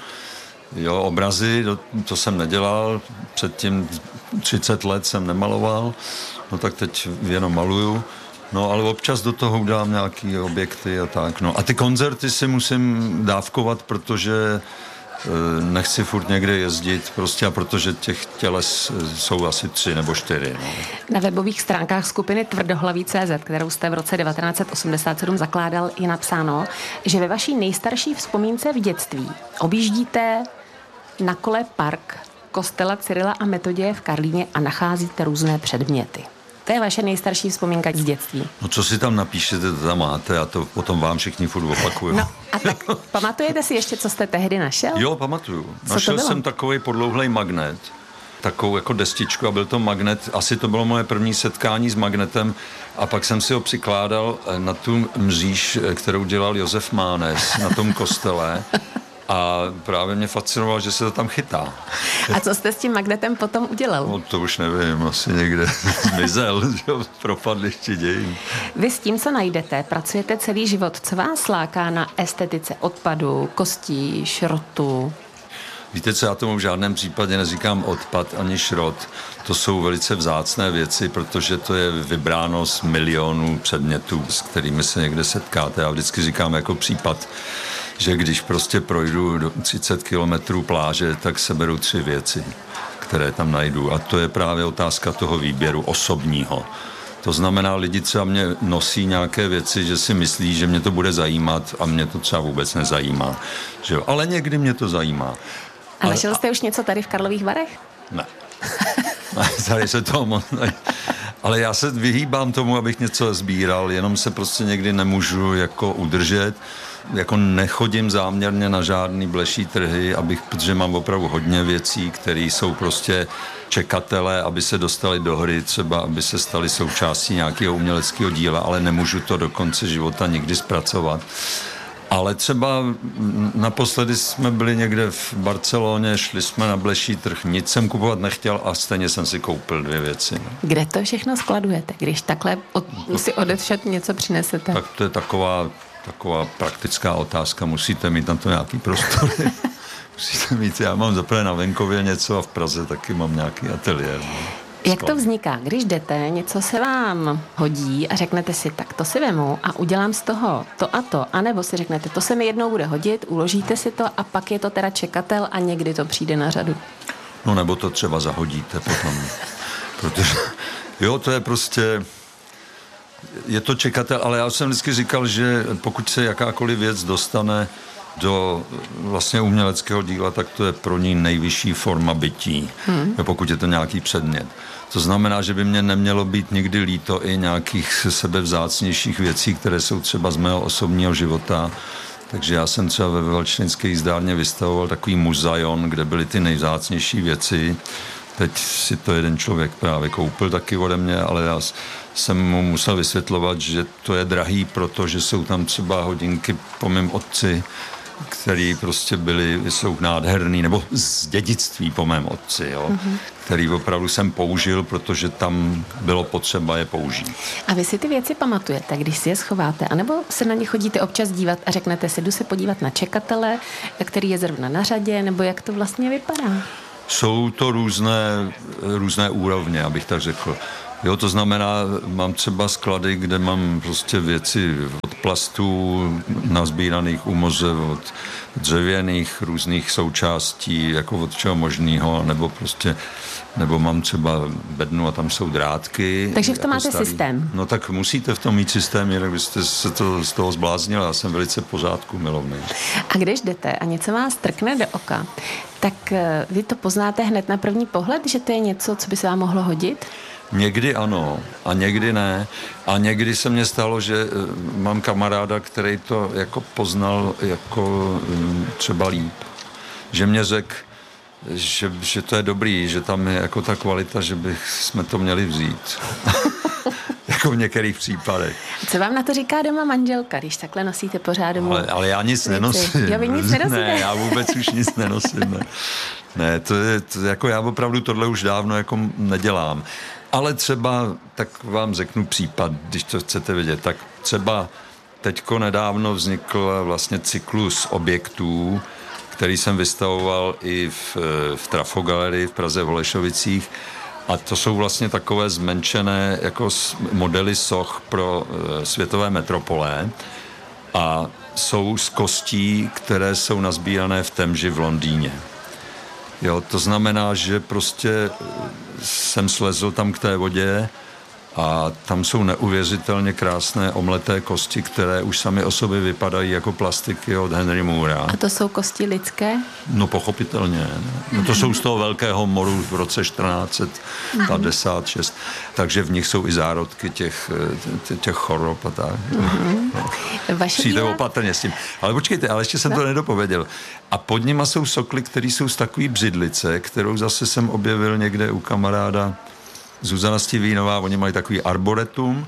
S11: jo, obrazy, to jsem nedělal, předtím třicet let jsem nemaloval, no tak teď jenom maluju. No, ale občas do toho udám nějaký objekty a tak, no. A ty koncerty si musím dávkovat, protože e, nechci furt někde jezdit, prostě a protože těch těles jsou asi tři nebo čtyři, no.
S10: Na webových stránkách skupiny Tvrdohlaví tečka cé zet, kterou jste v roce devatenáct set osmdesát sedm zakládal, je napsáno, že ve vaší nejstarší vzpomínce v dětství objíždíte na kole park kostela Cyrila a Metoděje v Karlíně a nacházíte různé předměty. To je vaše nejstarší vzpomínka z dětství.
S11: No co si tam napíšete, to tam máte a to potom vám všichni furt opakuju.
S10: No a tak pamatujete si ještě, co jste tehdy našel?
S11: Jo, pamatuju. Co našel jsem takový podlouhlej magnet, takovou jako destičku a byl to magnet, asi to bylo moje první setkání s magnetem a pak jsem si ho přikládal na tu mříž, kterou dělal Josef Mánes na tom kostele. A právě mě fascinovalo, že se to tam chytá.
S10: A co jste s tím magnetem potom udělal?
S11: No to už nevím, asi někde zmizel, že propadl ještě dějin.
S10: Vy s tím, co najdete, pracujete celý život. Co vás láká na estetice odpadu, kostí, šrotu?
S11: Víte co, já tomu v žádném případě neříkám odpad ani šrot. To jsou velice vzácné věci, protože to je vybráno z milionů předmětů, s kterými se někde setkáte. Já vždycky říkám jako případ, že když prostě projdu do třicet kilometrů pláže, tak seberu tři věci, které tam najdu. A to je právě otázka toho výběru osobního. To znamená, lidi třeba mě nosí nějaké věci, že si myslí, že mě to bude zajímat a mě to třeba vůbec nezajímá. Že jo? Ale někdy mě to zajímá.
S10: A našel jste už něco tady v Karlových Varech?
S11: Ne. Tady se to moc ne. Ale já se vyhýbám tomu, abych něco sbíral, jenom se prostě někdy nemůžu jako udržet. Jako nechodím záměrně na žádný bleší trhy, abych, protože mám opravdu hodně věcí, které jsou prostě čekatele, aby se dostali do hry, třeba aby se stali součástí nějakého uměleckého díla, ale nemůžu to do konce života nikdy zpracovat. Ale třeba naposledy jsme byli někde v Barceloně, šli jsme na bleší trh, nic jsem kupovat nechtěl a stejně jsem si koupil dvě věci.
S10: Kde to všechno skladujete, když takhle od, si odevšet něco přinesete?
S11: Tak to je taková, taková praktická otázka, musíte mít na to nějaký prostor. Musíte mít, já mám zaprvé na venkově něco a v Praze taky mám nějaký ateliér.
S10: Jak to vzniká? Když jdete, něco se vám hodí a řeknete si, tak to si vemu a udělám z toho to a to, anebo si řeknete, to se mi jednou bude hodit, uložíte si to a pak je to teda čekatel a někdy to přijde na řadu.
S11: No nebo to třeba zahodíte potom. Protože, jo, to je prostě, je to čekatel, ale já jsem vždycky říkal, že pokud se jakákoliv věc dostane do vlastně uměleckého díla, tak to je pro ní nejvyšší forma bytí, hmm. pokud je to nějaký předmět. To znamená, že by mě nemělo být nikdy líto i nějakých sebevzácnějších věcí, které jsou třeba z mého osobního života. Takže já jsem třeba ve Valčenské jízdárně vystavoval takový muzeon, kde byly ty nejvzácnější věci. Teď si to jeden člověk právě koupil taky ode mě, ale já jsem mu musel vysvětlovat, že to je drahý, protože jsou tam třeba hodinky po mém otci, který prostě byly, jsou nádherný, nebo z dědictví po mém otci, jo, mm-hmm. který opravdu jsem použil, protože tam bylo potřeba je použít.
S10: A vy si ty věci pamatujete, když si je schováte, anebo se na ně chodíte občas dívat a řeknete si, jdu se podívat na čekatele, který je zrovna na řadě, nebo jak to vlastně vypadá?
S11: Jsou to různé, různé úrovně, abych tak řekl. Jo, to znamená, mám třeba sklady, kde mám prostě věci od plastů nazbíraných u moře, od dřevěných různých součástí, jako od čeho možného, nebo prostě, nebo mám třeba bednu a tam jsou drátky.
S10: Takže v tom
S11: jako
S10: máte
S11: starý.
S10: Systém.
S11: No tak musíte v tom mít systém, jinak byste se to, z toho zbláznili. Já jsem velice pořádku milovný.
S10: A když jdete a něco vás trkne do oka, tak vy to poznáte hned na první pohled, že to je něco, co by se vám mohlo hodit?
S11: Někdy ano a někdy ne. A někdy se mně stalo, že mám kamaráda, který to jako poznal jako třeba líp. Že mě řekl, že, že to je dobrý, že tam je jako ta kvalita, že bych jsme to měli vzít. Jako v některých případech.
S10: Co vám na to říká doma manželka, když takhle nosíte pořád domů?
S11: Ale, ale já nic nenosím.
S10: Jo, vy nic nenosíte?
S11: Ne, já vůbec už nic nenosím. Ne, ne to je, to, jako já opravdu tohle už dávno jako nedělám. Ale třeba, tak vám řeknu případ, když to chcete vědět, tak třeba teďko nedávno vznikl vlastně cyklus objektů, který jsem vystavoval i v, v Trafogalerii v Praze v Holešovicích. A to jsou vlastně takové zmenšené jako modely soch pro e, světové metropole a jsou z kostí, které jsou nazbírané v Temži v Londýně. Jo, to znamená, že prostě jsem slezl tam k té vodě a tam jsou neuvěřitelně krásné omleté kosti, které už sami o sobě vypadají jako plastiky od Henry Moora.
S10: A to jsou kosti lidské?
S11: No pochopitelně. No, to jsou z toho velkého moru v roce čtrnáct padesát šest, takže v nich jsou i zárodky těch, těch chorob a tak.
S10: Mm-hmm.
S11: No. Přijde opatrně s tím. Ale počkejte, ale ještě jsem no. to nedopověděl. A pod nima jsou sokly, které jsou z takový břidlice, kterou zase jsem objevil někde u kamaráda Zuzana Stivínová, oni mají takový arboretum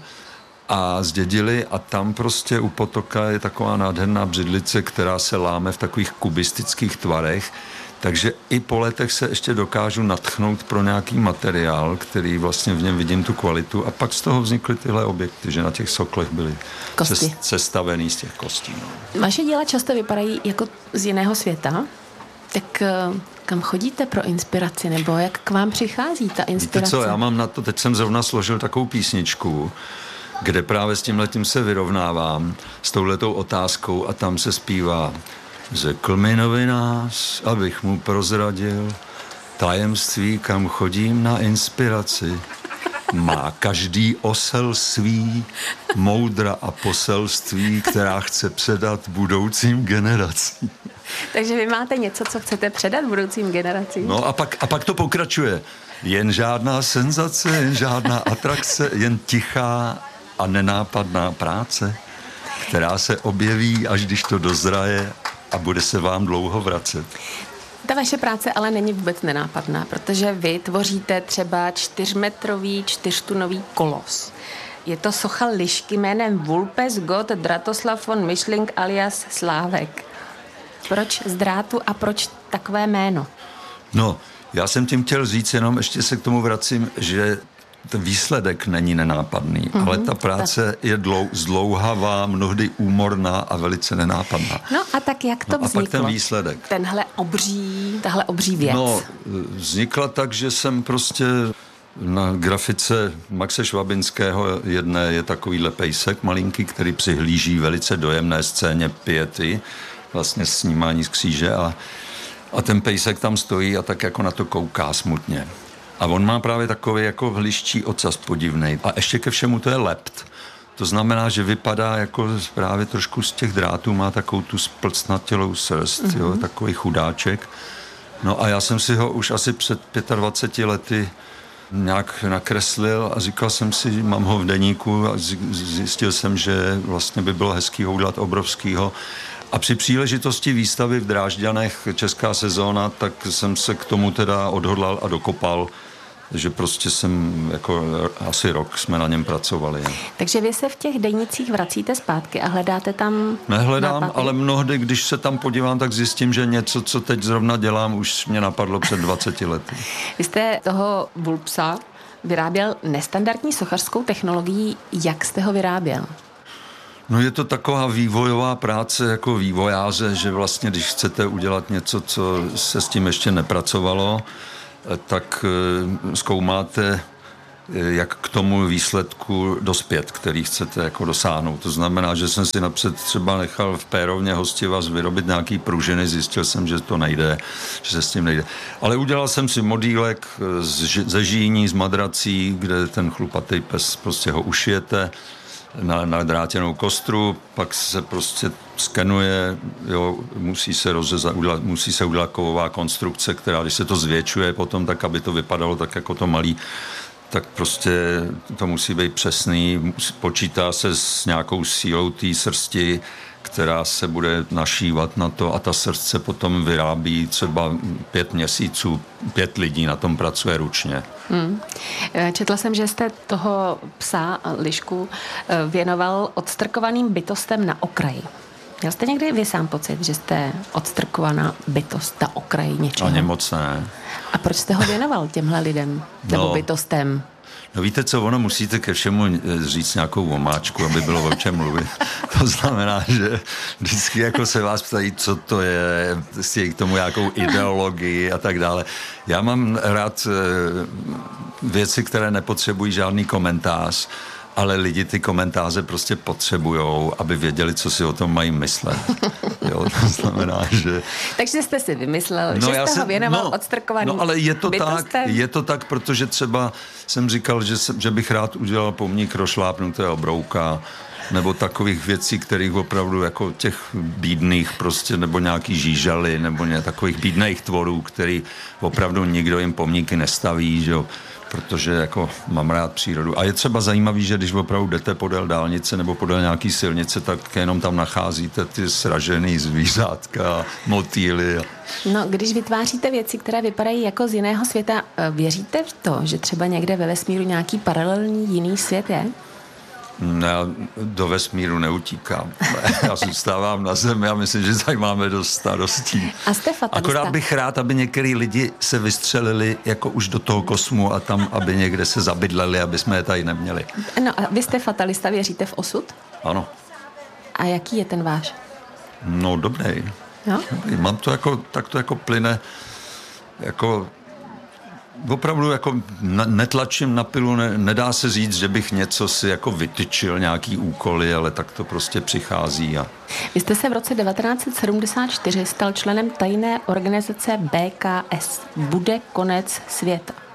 S11: a zdědili a tam prostě u potoka je taková nádherná břidlice, která se láme v takových kubistických tvarech, takže i po letech se ještě dokážu natchnout pro nějaký materiál, který vlastně v něm vidím tu kvalitu a pak z toho vznikly tyhle objekty, že na těch soklech byly sestavený z těch kostí. No.
S10: Vaše díla často vypadají jako z jiného světa, tak kam chodíte pro inspiraci, nebo jak k vám přichází ta inspirace?
S11: Víte co, já mám na to, teď jsem zrovna složil takovou písničku, kde právě s tímhletím se vyrovnávám, s touhletou otázkou a tam se zpívá: řekl mi novinář, abych mu prozradil tajemství, kam chodím na inspiraci. Má každý osel svý moudra a poselství, která chce předat budoucím generacím.
S10: Takže vy máte něco, co chcete předat budoucím generacím?
S11: No a pak, a pak to pokračuje. Jen žádná senzace, jen žádná atrakce, jen tichá a nenápadná práce, která se objeví, až když to dozraje a bude se vám dlouho vracet.
S10: Ta vaše práce ale není vůbec nenápadná, protože vy tvoříte třeba čtyřmetrový, čtyřtunový kolos. Je to socha lišky jménem Vulpes Gott Dratoslav von Mischling alias Slávek. Proč z drátu a proč takové jméno?
S11: No, já jsem tím chtěl říct, jenom ještě se k tomu vracím, že ten výsledek není nenápadný, mm-hmm, ale ta práce tak. je dlou, zdlouhavá, mnohdy úmorná a velice nenápadná.
S10: No a tak jak to
S11: no
S10: vzniklo?
S11: A pak ten výsledek.
S10: Tenhle obří, tahle obří věc.
S11: No, vznikla tak, že jsem prostě na grafice Maxe Švabinského jedné je takovýhle pejsek malinký, který přihlíží velice dojemné scéně Piety, vlastně snímání z kříže a, a ten pejsek tam stojí a tak jako na to kouká smutně. A on má právě takový jako liščí ocas podivnej. A ještě ke všemu to je lept. To znamená, že vypadá jako právě trošku z těch drátů, má takovou tu splcnatělou srst, mm-hmm. jo, takový chudáček. No a já jsem si ho už asi před dvaceti pěti lety nějak nakreslil a říkal jsem si, mám ho v deníku a zjistil jsem, že vlastně by bylo hezký ho udělat obrovskýho. A při příležitosti výstavy v Drážďanech Česká sezóna, tak jsem se k tomu teda odhodlal a dokopal, že prostě jsem jako asi rok jsme na něm pracovali.
S10: Takže vy se v těch denících vracíte zpátky a hledáte tam
S11: Nehledám,
S10: nápady?
S11: Ale mnohdy, když se tam podívám, tak zjistím, že něco, co teď zrovna dělám, už mě napadlo před dvaceti lety.
S10: Vy jste toho Vulpsa vyráběl nestandardní sochařskou technologií. Jak jste ho vyráběl?
S11: No je to taková vývojová práce jako vývojáře, že vlastně, když chcete udělat něco, co se s tím ještě nepracovalo, tak zkoumáte, jak k tomu výsledku dospět, který chcete jako dosáhnout. To znamená, že jsem si napřed třeba nechal v Pérovně Hostivaz vyrobit nějaký pružiny, zjistil jsem, že to nejde, že se s tím nejde. Ale udělal jsem si modílek ze žíní, z madrací, kde ten chlupatý pes prostě ho ušijete na, na drátěnou kostru, pak se prostě skenuje, jo, musí se rozezat, udělat, musí se udělat kovová konstrukce, která, když se to zvětšuje potom, tak aby to vypadalo tak jako to malý, tak prostě to musí být přesný, počítá se s nějakou sílou té srsti, která se bude našívat na to a ta srst se potom vyrábí třeba pět měsíců, pět lidí na tom pracuje ručně.
S10: Hmm. Četla jsem, že jste toho psa lišku věnoval odstrkovaným bytostem na okraji. Měl jste někdy vy sám pocit, že jste odstrkovaná bytost na okraji něčeho?
S11: Ani moc ne.
S10: A proč jste ho věnoval těmhle lidem nebo no. bytostem?
S11: No víte co, ono musíte ke všemu říct nějakou omáčku, aby bylo o čem mluvit. To znamená, že vždycky jako se vás ptají, co to je, k tomu nějakou ideologii a tak dále. Já mám rád věci, které nepotřebují žádný komentář, ale lidi ty komentáře prostě potřebujou, aby věděli, co si o tom mají myslet. Jo, to znamená, že...
S10: Takže jste si vymyslel,
S11: no,
S10: že jste
S11: se,
S10: ho věnoval
S11: no,
S10: odstrkovaným
S11: No ale je to
S10: bytostem?
S11: tak, je to tak, protože třeba jsem říkal, že, se, že bych rád udělal pomník rošlápnutého brouka, nebo takových věcí, kterých opravdu jako těch bídných prostě, nebo nějaký žížaly, nebo ně, takových bídných tvorů, který opravdu nikdo jim pomníky nestaví, že jo, protože jako mám rád přírodu. A je třeba zajímavý, že když opravdu jdete podél dálnice nebo podél nějaký silnice, tak jenom tam nacházíte ty sražený zvířátka, motýly.
S10: No, když vytváříte věci, které vypadají jako z jiného světa, věříte v to, že třeba někde ve vesmíru nějaký paralelní jiný svět je?
S11: Já do vesmíru neutíkám. Já zůstávám na zemi a myslím, že tady máme dost starostí.
S10: A jste fatalista?
S11: Akorát bych rád, aby některý lidi se vystřelili jako už do toho kosmu a tam, aby někde se zabydleli, aby jsme je tady neměli.
S10: No a vy jste fatalista, věříte v osud?
S11: Ano.
S10: A jaký je ten váš?
S11: No, dobrý.
S10: No?
S11: Dobrý. Mám to jako, tak to jako plyne, jako opravdu jako netlačím na pilu, ne, nedá se říct, že bych něco si jako vytyčil, nějaký úkoly, ale tak to prostě přichází. A...
S10: Vy jste se v roce devatenáct set sedmdesát čtyři stal členem tajné organizace B K S. Bude konec světa.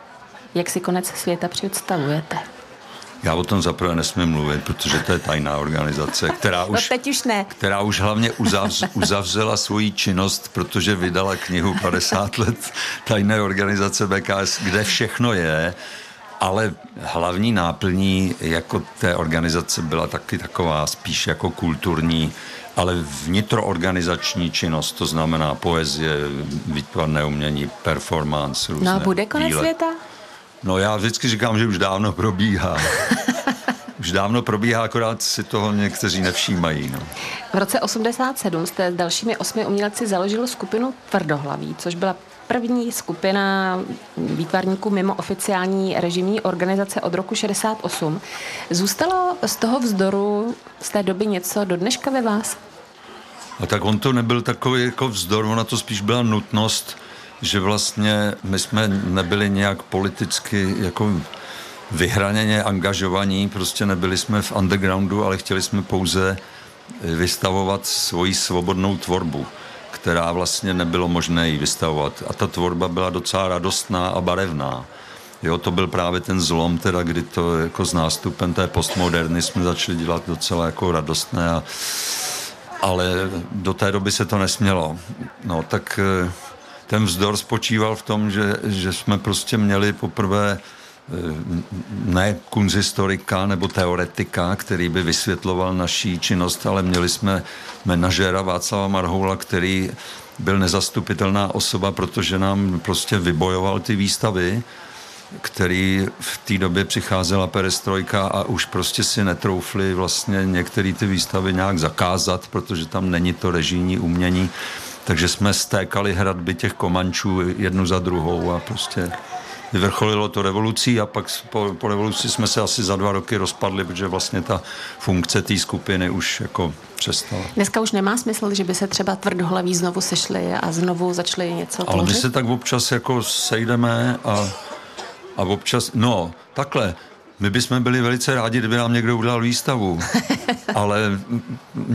S10: Jak si konec světa představujete?
S11: Já o tom zaprvé nesmím mluvit, protože to je tajná organizace, která už,
S10: no teď už ne.
S11: která už hlavně uzavř, uzavřela svoji činnost, protože vydala knihu padesát let tajné organizace B K S, kde všechno je, ale hlavní náplní jako té organizace byla taky taková spíš jako kulturní, ale vnitroorganizační činnost, to znamená poezie, výtvarné umění, performance, různé.
S10: No a bude konec
S11: díle.
S10: světa?
S11: No já vždycky říkám, že už dávno probíhá. Už dávno probíhá, akorát si toho někteří nevšímají. No.
S10: V roce osmdesát sedm jste s dalšími osmi umělci založil skupinu Tvrdohlaví, což byla první skupina výtvarníků mimo oficiální režimní organizace od roku šedesát osm. Zůstalo z toho vzdoru z té doby něco do dneška ve vás?
S11: A tak on to nebyl takový jako vzdor, ona to spíš byla nutnost, že vlastně my jsme nebyli nějak politicky jako vyhraněně angažovaní, prostě nebyli jsme v undergroundu, ale chtěli jsme pouze vystavovat svoji svobodnou tvorbu, která vlastně nebylo možné ji vystavovat. A ta tvorba byla docela radostná a barevná. Jo, to byl právě ten zlom, teda, kdy to jako s nástupem té postmoderny jsme začali dělat docela jako radostné, a, ale do té doby se to nesmělo. No, tak ten vzdor spočíval v tom, že, že jsme prostě měli poprvé ne kunzhistorika nebo teoretika, který by vysvětloval naší činnost, ale měli jsme manažéra Václava Marhoula, který byl nezastupitelná osoba, protože nám prostě vybojoval ty výstavy, který v té době přicházela perestrojka a už prostě si netroufli vlastně některé ty výstavy nějak zakázat, protože tam není to režijní umění. Takže jsme stékali hradby těch Komančů jednu za druhou a prostě vyvrcholilo to revolucí a pak po, po revoluci jsme se asi za dva roky rozpadli, protože vlastně ta funkce té skupiny už jako přestala.
S10: Dneska už nemá smysl, že by se třeba Tvrdohlaví znovu sešli a znovu začali něco tvořit?
S11: Ale my se tak občas jako sejdeme a, a občas, no takhle, my bychom byli velice rádi, kdyby nám někdo udělal výstavu, ale